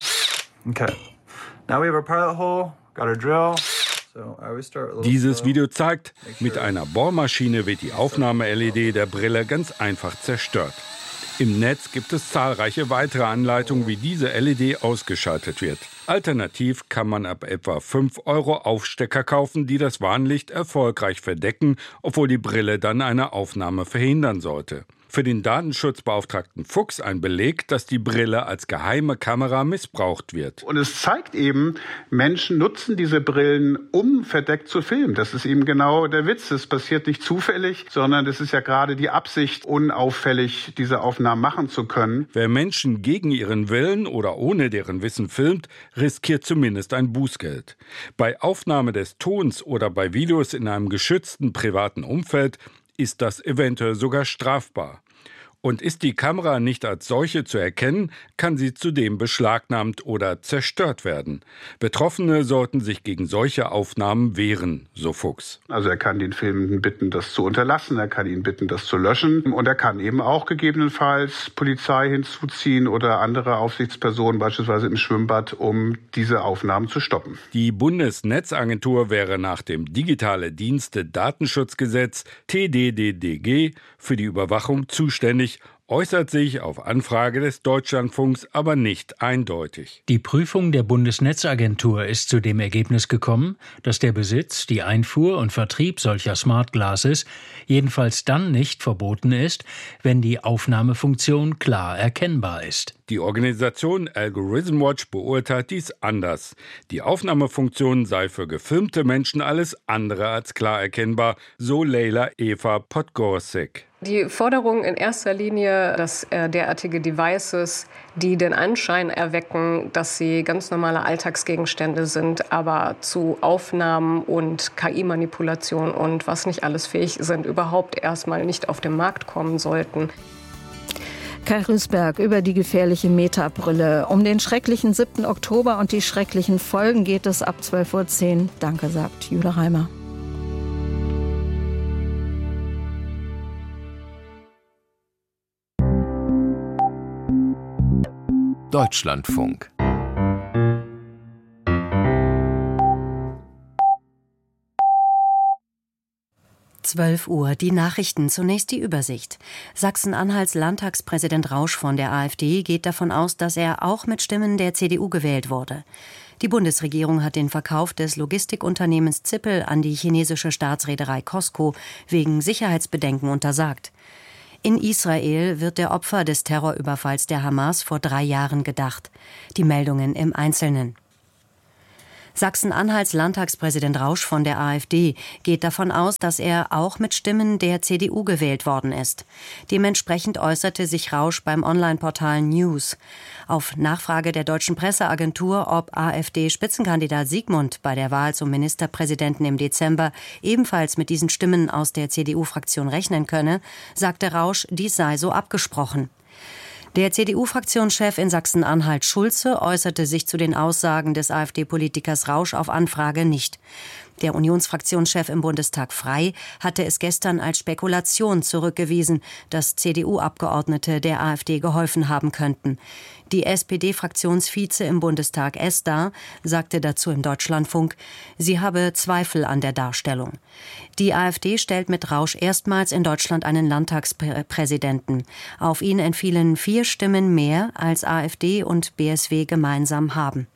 Okay. Now we have our pilot hole, got our drill. Dieses Video zeigt, mit einer Bohrmaschine wird die Aufnahme-LED der Brille ganz einfach zerstört. Im Netz gibt es zahlreiche weitere Anleitungen, wie diese LED ausgeschaltet wird. Alternativ kann man ab etwa 5 € Aufstecker kaufen, die das Warnlicht erfolgreich verdecken, obwohl die Brille dann eine Aufnahme verhindern sollte. Für den Datenschutzbeauftragten Fuchs ein Beleg, dass die Brille als geheime Kamera missbraucht wird. Und es zeigt eben, Menschen nutzen diese Brillen, um verdeckt zu filmen. Das ist eben genau der Witz. Das passiert nicht zufällig, sondern das ist ja gerade die Absicht, unauffällig diese Aufnahmen machen zu können. Wer Menschen gegen ihren Willen oder ohne deren Wissen filmt, riskiert zumindest ein Bußgeld. Bei Aufnahme des Tons oder bei Videos in einem geschützten privaten Umfeld ist das eventuell sogar strafbar. Und ist die Kamera nicht als solche zu erkennen, kann sie zudem beschlagnahmt oder zerstört werden. Betroffene sollten sich gegen solche Aufnahmen wehren, so Fuchs. Also er kann den Filmenden bitten, das zu unterlassen, er kann ihn bitten, das zu löschen und er kann eben auch gegebenenfalls Polizei hinzuziehen oder andere Aufsichtspersonen, beispielsweise im Schwimmbad, um diese Aufnahmen zu stoppen. Die Bundesnetzagentur wäre nach dem Digitale Dienste Datenschutzgesetz TDDDG für die Überwachung zuständig, äußert sich auf Anfrage des Deutschlandfunks aber nicht eindeutig. Die Prüfung der Bundesnetzagentur ist zu dem Ergebnis gekommen, dass der Besitz, die Einfuhr und Vertrieb solcher Smart Glasses jedenfalls dann nicht verboten ist, wenn die Aufnahmefunktion klar erkennbar ist. Die Organisation Algorithm Watch beurteilt dies anders. Die Aufnahmefunktion sei für gefilmte Menschen alles andere als klar erkennbar, so Leila Eva Podgorczyk. Die Forderung in erster Linie, dass derartige Devices, die den Anschein erwecken, dass sie ganz normale Alltagsgegenstände sind, aber zu Aufnahmen und KI-Manipulation und was nicht alles fähig sind, überhaupt erstmal nicht auf den Markt kommen sollten. Kai Rüßberg über die gefährliche Meta-Brille. Um den schrecklichen 7. Oktober und die schrecklichen Folgen geht es ab 12.10 Uhr. Danke, sagt Jule Reimer. Deutschlandfunk. Uhr, die Nachrichten, zunächst die Übersicht. Sachsen-Anhalts Landtagspräsident Rausch von der AfD geht davon aus, dass er auch mit Stimmen der CDU gewählt wurde. Die Bundesregierung hat den Verkauf des Logistikunternehmens Zippel an die chinesische Staatsreederei COSCO wegen Sicherheitsbedenken untersagt. In Israel wird der Opfer des Terrorüberfalls der Hamas vor 3 Jahren gedacht. Die Meldungen im Einzelnen. Sachsen-Anhalts Landtagspräsident Rausch von der AfD geht davon aus, dass er auch mit Stimmen der CDU gewählt worden ist. Dementsprechend äußerte sich Rausch beim Online-Portal News. Auf Nachfrage der deutschen Presseagentur, ob AfD-Spitzenkandidat Siegmund bei der Wahl zum Ministerpräsidenten im Dezember ebenfalls mit diesen Stimmen aus der CDU-Fraktion rechnen könne, sagte Rausch, dies sei so abgesprochen. Der CDU-Fraktionschef in Sachsen-Anhalt Schulze äußerte sich zu den Aussagen des AfD-Politikers Rausch auf Anfrage nicht. Der Unionsfraktionschef im Bundestag Frey hatte es gestern als Spekulation zurückgewiesen, dass CDU-Abgeordnete der AfD geholfen haben könnten. Die SPD-Fraktionsvize im Bundestag Esda sagte dazu im Deutschlandfunk, sie habe Zweifel an der Darstellung. Die AfD stellt mit Rausch erstmals in Deutschland einen Landtagspräsidenten. Auf ihn entfielen 4 Stimmen mehr, als AfD und BSW gemeinsam haben.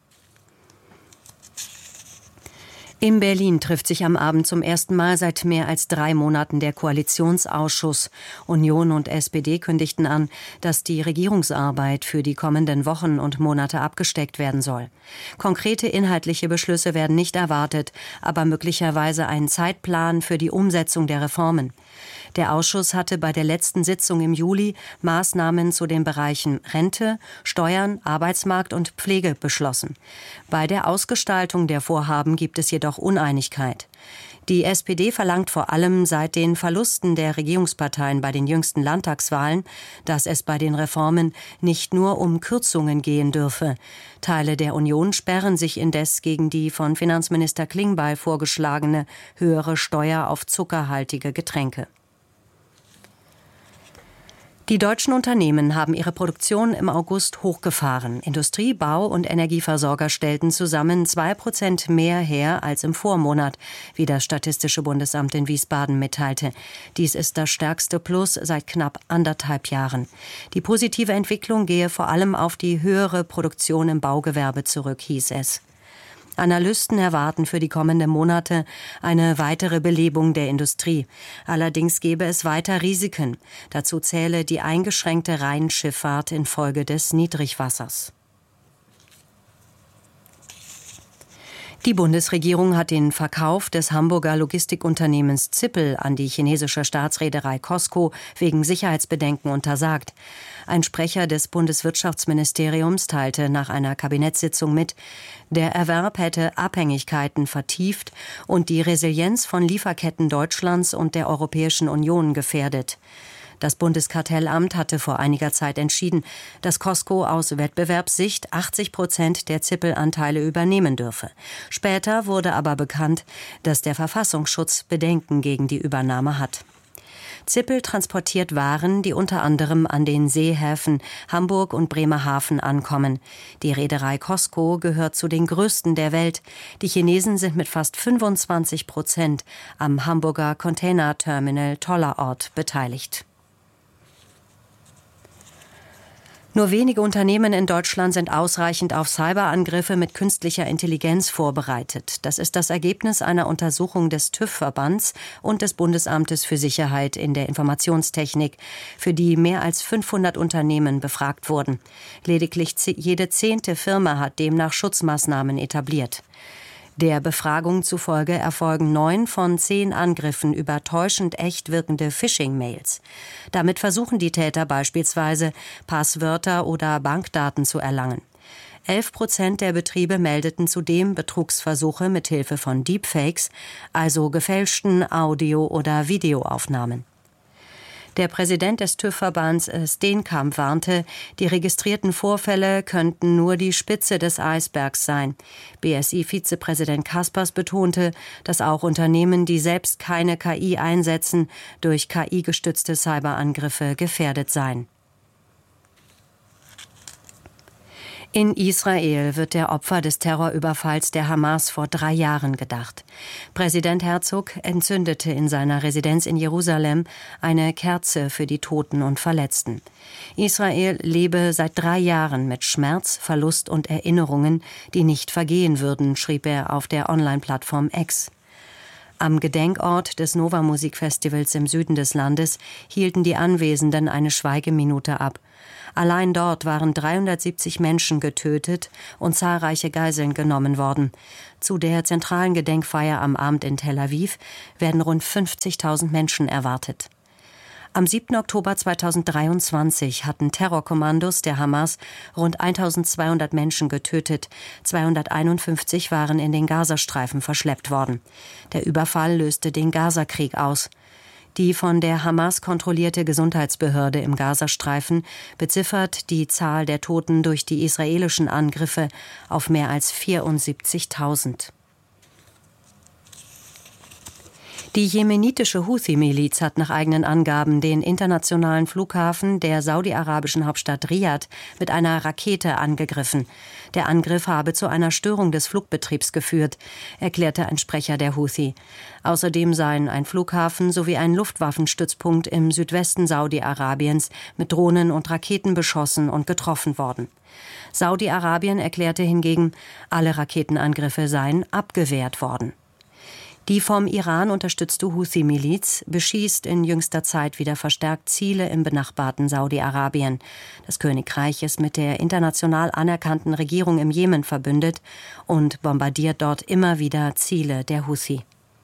In Berlin trifft sich am Abend zum ersten Mal seit mehr als 3 Monaten der Koalitionsausschuss. Union und SPD kündigten an, dass die Regierungsarbeit für die kommenden Wochen und Monate abgesteckt werden soll. Konkrete inhaltliche Beschlüsse werden nicht erwartet, aber möglicherweise ein Zeitplan für die Umsetzung der Reformen. Der Ausschuss hatte bei der letzten Sitzung im Juli Maßnahmen zu den Bereichen Rente, Steuern, Arbeitsmarkt und Pflege beschlossen. Bei der Ausgestaltung der Vorhaben gibt es jedoch Uneinigkeit. Die SPD verlangt vor allem seit den Verlusten der Regierungsparteien bei den jüngsten Landtagswahlen, dass es bei den Reformen nicht nur um Kürzungen gehen dürfe. Teile der Union sperren sich indes gegen die von Finanzminister Klingbeil vorgeschlagene höhere Steuer auf zuckerhaltige Getränke. Die deutschen Unternehmen haben ihre Produktion im August hochgefahren. Industrie-, Bau- und Energieversorger stellten zusammen 2% mehr her als im Vormonat, wie das Statistische Bundesamt in Wiesbaden mitteilte. Dies ist das stärkste Plus seit knapp 1,5 Jahren. Die positive Entwicklung gehe vor allem auf die höhere Produktion im Baugewerbe zurück, hieß es. Analysten erwarten für die kommenden Monate eine weitere Belebung der Industrie. Allerdings gäbe es weiter Risiken. Dazu zähle die eingeschränkte Rheinschifffahrt infolge des Niedrigwassers. Die Bundesregierung hat den Verkauf des Hamburger Logistikunternehmens Zippel an die chinesische Staatsreederei COSCO wegen Sicherheitsbedenken untersagt. Ein Sprecher des Bundeswirtschaftsministeriums teilte nach einer Kabinettssitzung mit, der Erwerb hätte Abhängigkeiten vertieft und die Resilienz von Lieferketten Deutschlands und der Europäischen Union gefährdet. Das Bundeskartellamt hatte vor einiger Zeit entschieden, dass Costco aus Wettbewerbssicht 80% der Zippel-Anteile übernehmen dürfe. Später wurde aber bekannt, dass der Verfassungsschutz Bedenken gegen die Übernahme hat. Zippel transportiert Waren, die unter anderem an den Seehäfen Hamburg und Bremerhaven ankommen. Die Reederei Costco gehört zu den größten der Welt. Die Chinesen sind mit fast 25% am Hamburger Containerterminal Tollerort beteiligt. Nur wenige Unternehmen in Deutschland sind ausreichend auf Cyberangriffe mit künstlicher Intelligenz vorbereitet. Das ist das Ergebnis einer Untersuchung des TÜV-Verbands und des Bundesamtes für Sicherheit in der Informationstechnik, für die mehr als 500 Unternehmen befragt wurden. Lediglich jede 10. Firma hat demnach Schutzmaßnahmen etabliert. Der Befragung zufolge erfolgen 9 von 10 Angriffen über täuschend echt wirkende Phishing-Mails. Damit versuchen die Täter beispielsweise, Passwörter oder Bankdaten zu erlangen. 11% der Betriebe meldeten zudem Betrugsversuche mit Hilfe von Deepfakes, also gefälschten Audio- oder Videoaufnahmen. Der Präsident des TÜV-Verbands Steenkamp warnte, die registrierten Vorfälle könnten nur die Spitze des Eisbergs sein. BSI-Vizepräsident Kaspers betonte, dass auch Unternehmen, die selbst keine KI einsetzen, durch KI-gestützte Cyberangriffe gefährdet seien. In Israel wird der Opfer des Terrorüberfalls der Hamas vor 3 Jahren gedacht. Präsident Herzog entzündete in seiner Residenz in Jerusalem eine Kerze für die Toten und Verletzten. Israel lebe seit 3 Jahren mit Schmerz, Verlust und Erinnerungen, die nicht vergehen würden, schrieb er auf der Online-Plattform X. Am Gedenkort des Nova-Musikfestivals im Süden des Landes hielten die Anwesenden eine Schweigeminute ab. Allein dort waren 370 Menschen getötet und zahlreiche Geiseln genommen worden. Zu der zentralen Gedenkfeier am Abend in Tel Aviv werden rund 50.000 Menschen erwartet. Am 7. Oktober 2023 hatten Terrorkommandos der Hamas rund 1.200 Menschen getötet. 251 waren in den Gazastreifen verschleppt worden. Der Überfall löste den Gazakrieg aus. Die von der Hamas kontrollierte Gesundheitsbehörde im Gazastreifen beziffert die Zahl der Toten durch die israelischen Angriffe auf mehr als 74.000. Die jemenitische Houthi-Miliz hat nach eigenen Angaben den internationalen Flughafen der saudi-arabischen Hauptstadt Riad mit einer Rakete angegriffen. Der Angriff habe zu einer Störung des Flugbetriebs geführt, erklärte ein Sprecher der Houthi. Außerdem seien ein Flughafen sowie ein Luftwaffenstützpunkt im Südwesten Saudi-Arabiens mit Drohnen und Raketen beschossen und getroffen worden. Saudi-Arabien erklärte hingegen, alle Raketenangriffe seien abgewehrt worden. Die vom Iran unterstützte Houthi-Miliz beschießt in jüngster Zeit wieder verstärkt Ziele im benachbarten Saudi-Arabien. Das Königreich ist mit der international anerkannten Regierung im Jemen verbündet und bombardiert dort immer wieder Ziele der Houthi.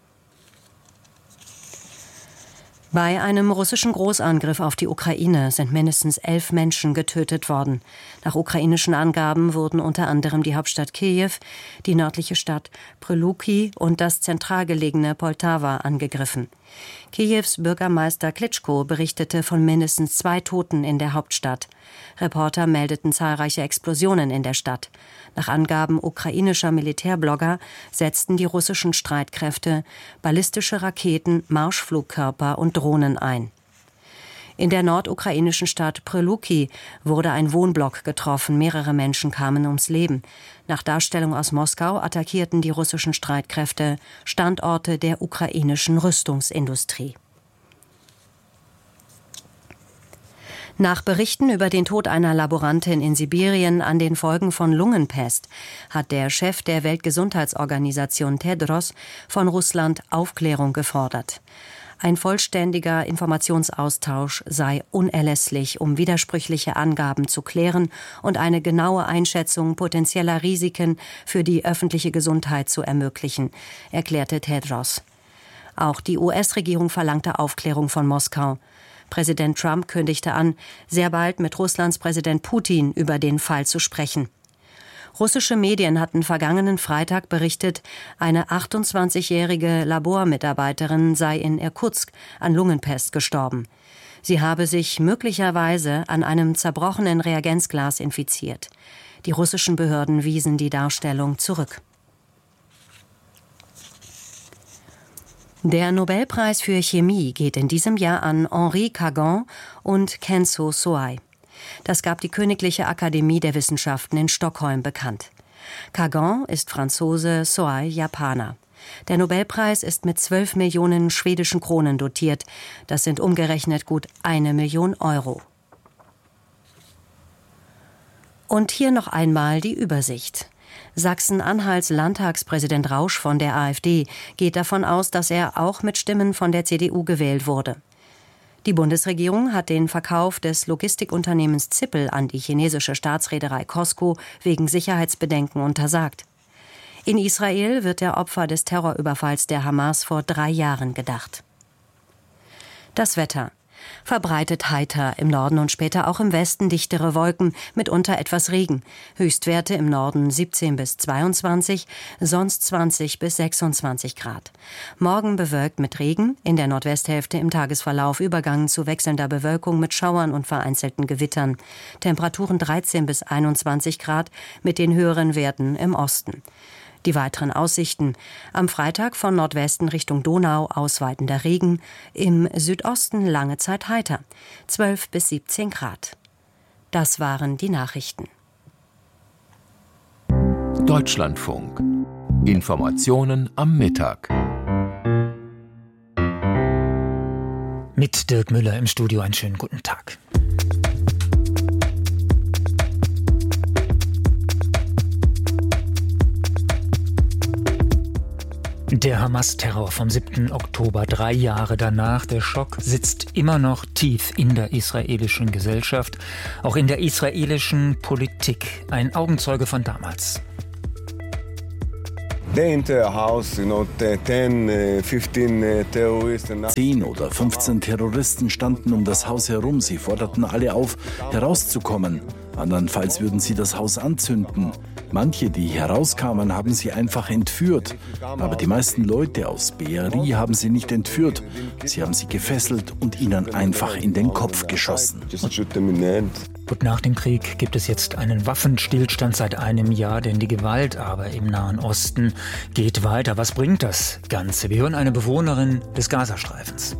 Bei einem russischen Großangriff auf die Ukraine sind mindestens 11 Menschen getötet worden. Nach ukrainischen Angaben wurden unter anderem die Hauptstadt Kiew, die nördliche Stadt Pryluki und das zentral gelegene Poltawa angegriffen. Kiews Bürgermeister Klitschko berichtete von mindestens 2 Toten in der Hauptstadt. Reporter meldeten zahlreiche Explosionen in der Stadt. Nach Angaben ukrainischer Militärblogger setzten die russischen Streitkräfte ballistische Raketen, Marschflugkörper und Drohnen ein. In der nordukrainischen Stadt Pryluki wurde ein Wohnblock getroffen, mehrere Menschen kamen ums Leben. Nach Darstellung aus Moskau attackierten die russischen Streitkräfte Standorte der ukrainischen Rüstungsindustrie. Nach Berichten über den Tod einer Laborantin in Sibirien an den Folgen von Lungenpest hat der Chef der Weltgesundheitsorganisation Tedros von Russland Aufklärung gefordert. Ein vollständiger Informationsaustausch sei unerlässlich, um widersprüchliche Angaben zu klären und eine genaue Einschätzung potenzieller Risiken für die öffentliche Gesundheit zu ermöglichen, erklärte Tedros. Auch die US-Regierung verlangte Aufklärung von Moskau. Präsident Trump kündigte an, sehr bald mit Russlands Präsident Putin über den Fall zu sprechen. Russische Medien hatten vergangenen Freitag berichtet, eine 28-jährige Labormitarbeiterin sei in Irkutsk an Lungenpest gestorben. Sie habe sich möglicherweise an einem zerbrochenen Reagenzglas infiziert. Die russischen Behörden wiesen die Darstellung zurück. Der Nobelpreis für Chemie geht in diesem Jahr an Henri Kagan und Kenzo Soai. Das gab die Königliche Akademie der Wissenschaften in Stockholm bekannt. Kagan ist Franzose, Soai Japaner. Der Nobelpreis ist mit 12 Millionen schwedischen Kronen dotiert. Das sind umgerechnet gut 1 Million Euro. Und hier noch einmal die Übersicht. Sachsen-Anhalts Landtagspräsident Rausch von der AfD geht davon aus, dass er auch mit Stimmen von der CDU gewählt wurde. Die Bundesregierung hat den Verkauf des Logistikunternehmens Zippel an die chinesische Staatsreederei COSCO wegen Sicherheitsbedenken untersagt. In Israel wird der Opfer des Terrorüberfalls der Hamas vor 3 Jahren gedacht. Das Wetter. Verbreitet heiter, im Norden und später auch im Westen dichtere Wolken, mitunter etwas Regen. Höchstwerte im Norden 17 bis 22, sonst 20 bis 26 Grad. Morgen bewölkt mit Regen, in der Nordwesthälfte im Tagesverlauf Übergang zu wechselnder Bewölkung mit Schauern und vereinzelten Gewittern. Temperaturen 13 bis 21 Grad mit den höheren Werten im Osten. Die weiteren Aussichten. Am Freitag von Nordwesten Richtung Donau ausweitender Regen, im Südosten lange Zeit heiter, 12 bis 17 Grad. Das waren die Nachrichten. Deutschlandfunk. Informationen am Mittag. Mit Dirk Müller im Studio einen schönen guten Tag. Der Hamas-Terror vom 7. Oktober, 3 Jahre danach, der Schock sitzt immer noch tief in der israelischen Gesellschaft, auch in der israelischen Politik. Ein Augenzeuge von damals. 10 oder 15 Terroristen standen um das Haus herum. Sie forderten alle auf, herauszukommen. Andernfalls würden sie das Haus anzünden. Manche, die herauskamen, haben sie einfach entführt. Aber die meisten Leute aus Be'eri haben sie nicht entführt. Sie haben sie gefesselt und ihnen einfach in den Kopf geschossen. Und nach dem Krieg gibt es jetzt einen Waffenstillstand seit einem Jahr, denn die Gewalt aber im Nahen Osten geht weiter. Was bringt das Ganze? Wir hören eine Bewohnerin des Gazastreifens.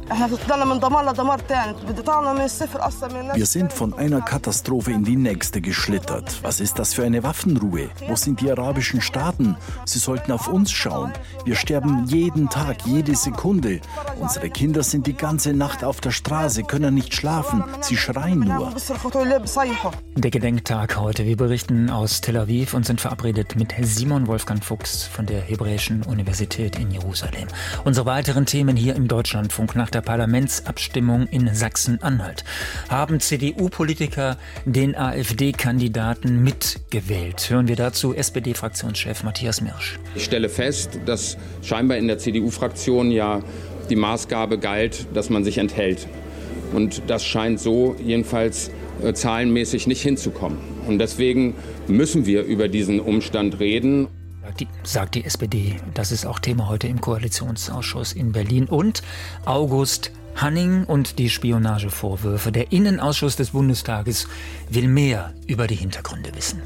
Wir sind von einer Katastrophe in die nächste geschlittert. Was ist das für eine Waffenruhe? Wo sind die arabischen Staaten? Sie sollten auf uns schauen. Wir sterben jeden Tag, jede Sekunde. Unsere Kinder sind die ganze Nacht auf der Straße, können nicht schlafen. Sie schreien nur. Der Gedenktag heute. Wir berichten aus Tel Aviv und sind verabredet mit Simon Wolfgang Fuchs von der Hebräischen Universität in Jerusalem. Unsere weiteren Themen hier im Deutschlandfunk nach der Parlamentsabstimmung in Sachsen-Anhalt. Haben CDU-Politiker den AfD-Kandidaten mitgewählt? Hören wir dazu SPD-Fraktionschef Matthias Mirsch. Ich stelle fest, dass scheinbar in der CDU-Fraktion ja die Maßgabe galt, dass man sich enthält. Und das scheint so jedenfalls zahlenmäßig nicht hinzukommen. Und deswegen müssen wir über diesen Umstand reden. Sagt die SPD. Das ist auch Thema heute im Koalitionsausschuss in Berlin. Und August Hanning und die Spionagevorwürfe. Der Innenausschuss des Bundestages will mehr über die Hintergründe wissen.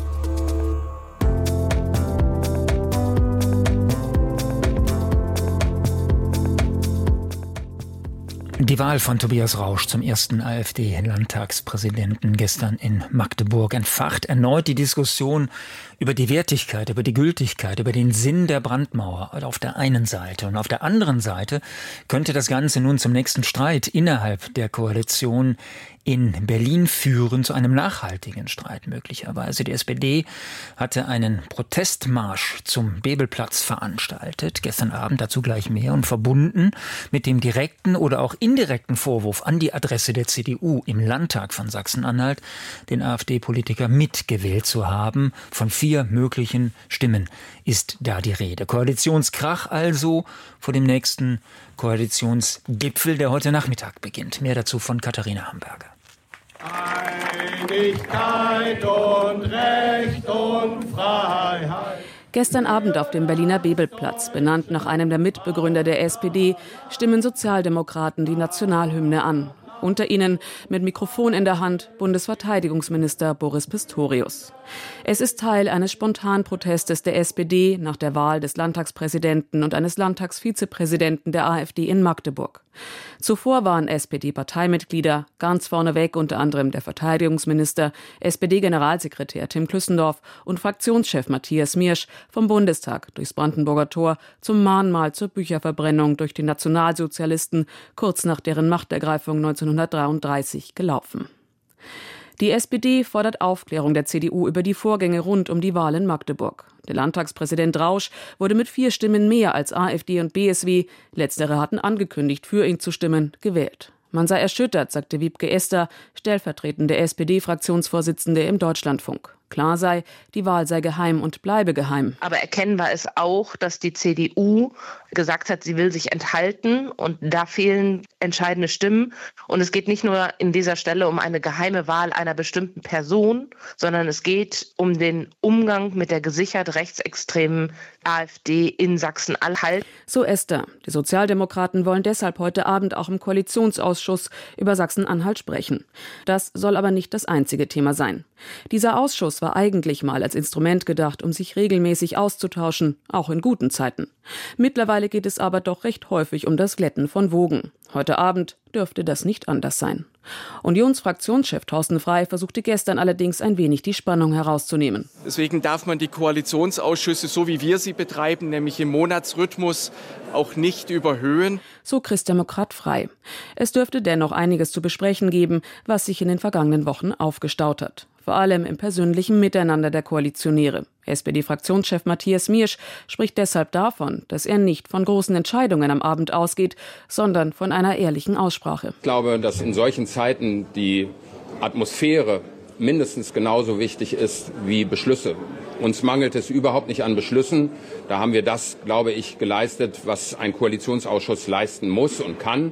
Die Wahl von Tobias Rausch zum ersten AfD-Landtagspräsidenten gestern in Magdeburg entfacht erneut die Diskussion über die Wertigkeit, über die Gültigkeit, über den Sinn der Brandmauer auf der einen Seite. Und auf der anderen Seite könnte das Ganze nun zum nächsten Streit innerhalb der Koalition in Berlin führen, zu einem nachhaltigen Streit möglicherweise. Die SPD hatte einen Protestmarsch zum Bebelplatz veranstaltet, gestern Abend, dazu gleich mehr, und verbunden mit dem direkten oder auch indirekten Vorwurf an die Adresse der CDU im Landtag von Sachsen-Anhalt, den AfD-Politiker mitgewählt zu haben. Von 4 möglichen Stimmen ist da die Rede. Koalitionskrach also vor dem nächsten Koalitionsgipfel, der heute Nachmittag beginnt. Mehr dazu von Katharina Hamburger. Einigkeit und Recht und Freiheit. Gestern Abend auf dem Berliner Bebelplatz, benannt nach einem der Mitbegründer der SPD, stimmen Sozialdemokraten die Nationalhymne an. Unter ihnen mit Mikrofon in der Hand Bundesverteidigungsminister Boris Pistorius. Es ist Teil eines Spontanprotestes der SPD nach der Wahl des Landtagspräsidenten und eines Landtagsvizepräsidenten der AfD in Magdeburg. Zuvor waren SPD-Parteimitglieder, ganz vorneweg unter anderem der Verteidigungsminister, SPD-Generalsekretär Tim Klüssendorf und Fraktionschef Matthias Miersch vom Bundestag durchs Brandenburger Tor zum Mahnmal zur Bücherverbrennung durch die Nationalsozialisten kurz nach deren Machtergreifung 1933 gelaufen. Die SPD fordert Aufklärung der CDU über die Vorgänge rund um die Wahl in Magdeburg. Der Landtagspräsident Rausch wurde mit 4 Stimmen mehr als AfD und BSW, letztere hatten angekündigt, für ihn zu stimmen, gewählt. Man sei erschüttert, sagte Wiebke Ester, stellvertretende SPD-Fraktionsvorsitzende im Deutschlandfunk. Klar sei, die Wahl sei geheim und bleibe geheim. Aber erkennbar ist auch, dass die CDU gesagt hat, sie will sich enthalten und da fehlen entscheidende Stimmen. Und es geht nicht nur in dieser Stelle um eine geheime Wahl einer bestimmten Person, sondern es geht um den Umgang mit der gesichert rechtsextremen AfD in Sachsen-Anhalt. So Esther. Die Sozialdemokraten wollen deshalb heute Abend auch im Koalitionsausschuss über Sachsen-Anhalt sprechen. Das soll aber nicht das einzige Thema sein. Dieser Ausschuss war eigentlich mal als Instrument gedacht, um sich regelmäßig auszutauschen, auch in guten Zeiten. Mittlerweile geht es aber doch recht häufig um das Glätten von Wogen. Heute Abend dürfte das nicht anders sein. Unionsfraktionschef Thorsten Frey versuchte gestern allerdings ein wenig die Spannung herauszunehmen. Deswegen darf man die Koalitionsausschüsse, so wie wir sie betreiben, nämlich im Monatsrhythmus, auch nicht überhöhen. So Christdemokrat Frey. Es dürfte dennoch einiges zu besprechen geben, was sich in den vergangenen Wochen aufgestaut hat. Vor allem im persönlichen Miteinander der Koalitionäre. SPD-Fraktionschef Matthias Miersch spricht deshalb davon, dass er nicht von großen Entscheidungen am Abend ausgeht, sondern von einer ehrlichen Aussprache. Ich glaube, dass in solchen Zeiten die Atmosphäre mindestens genauso wichtig ist wie Beschlüsse. Uns mangelt es überhaupt nicht an Beschlüssen. Da haben wir das, glaube ich, geleistet, was ein Koalitionsausschuss leisten muss und kann.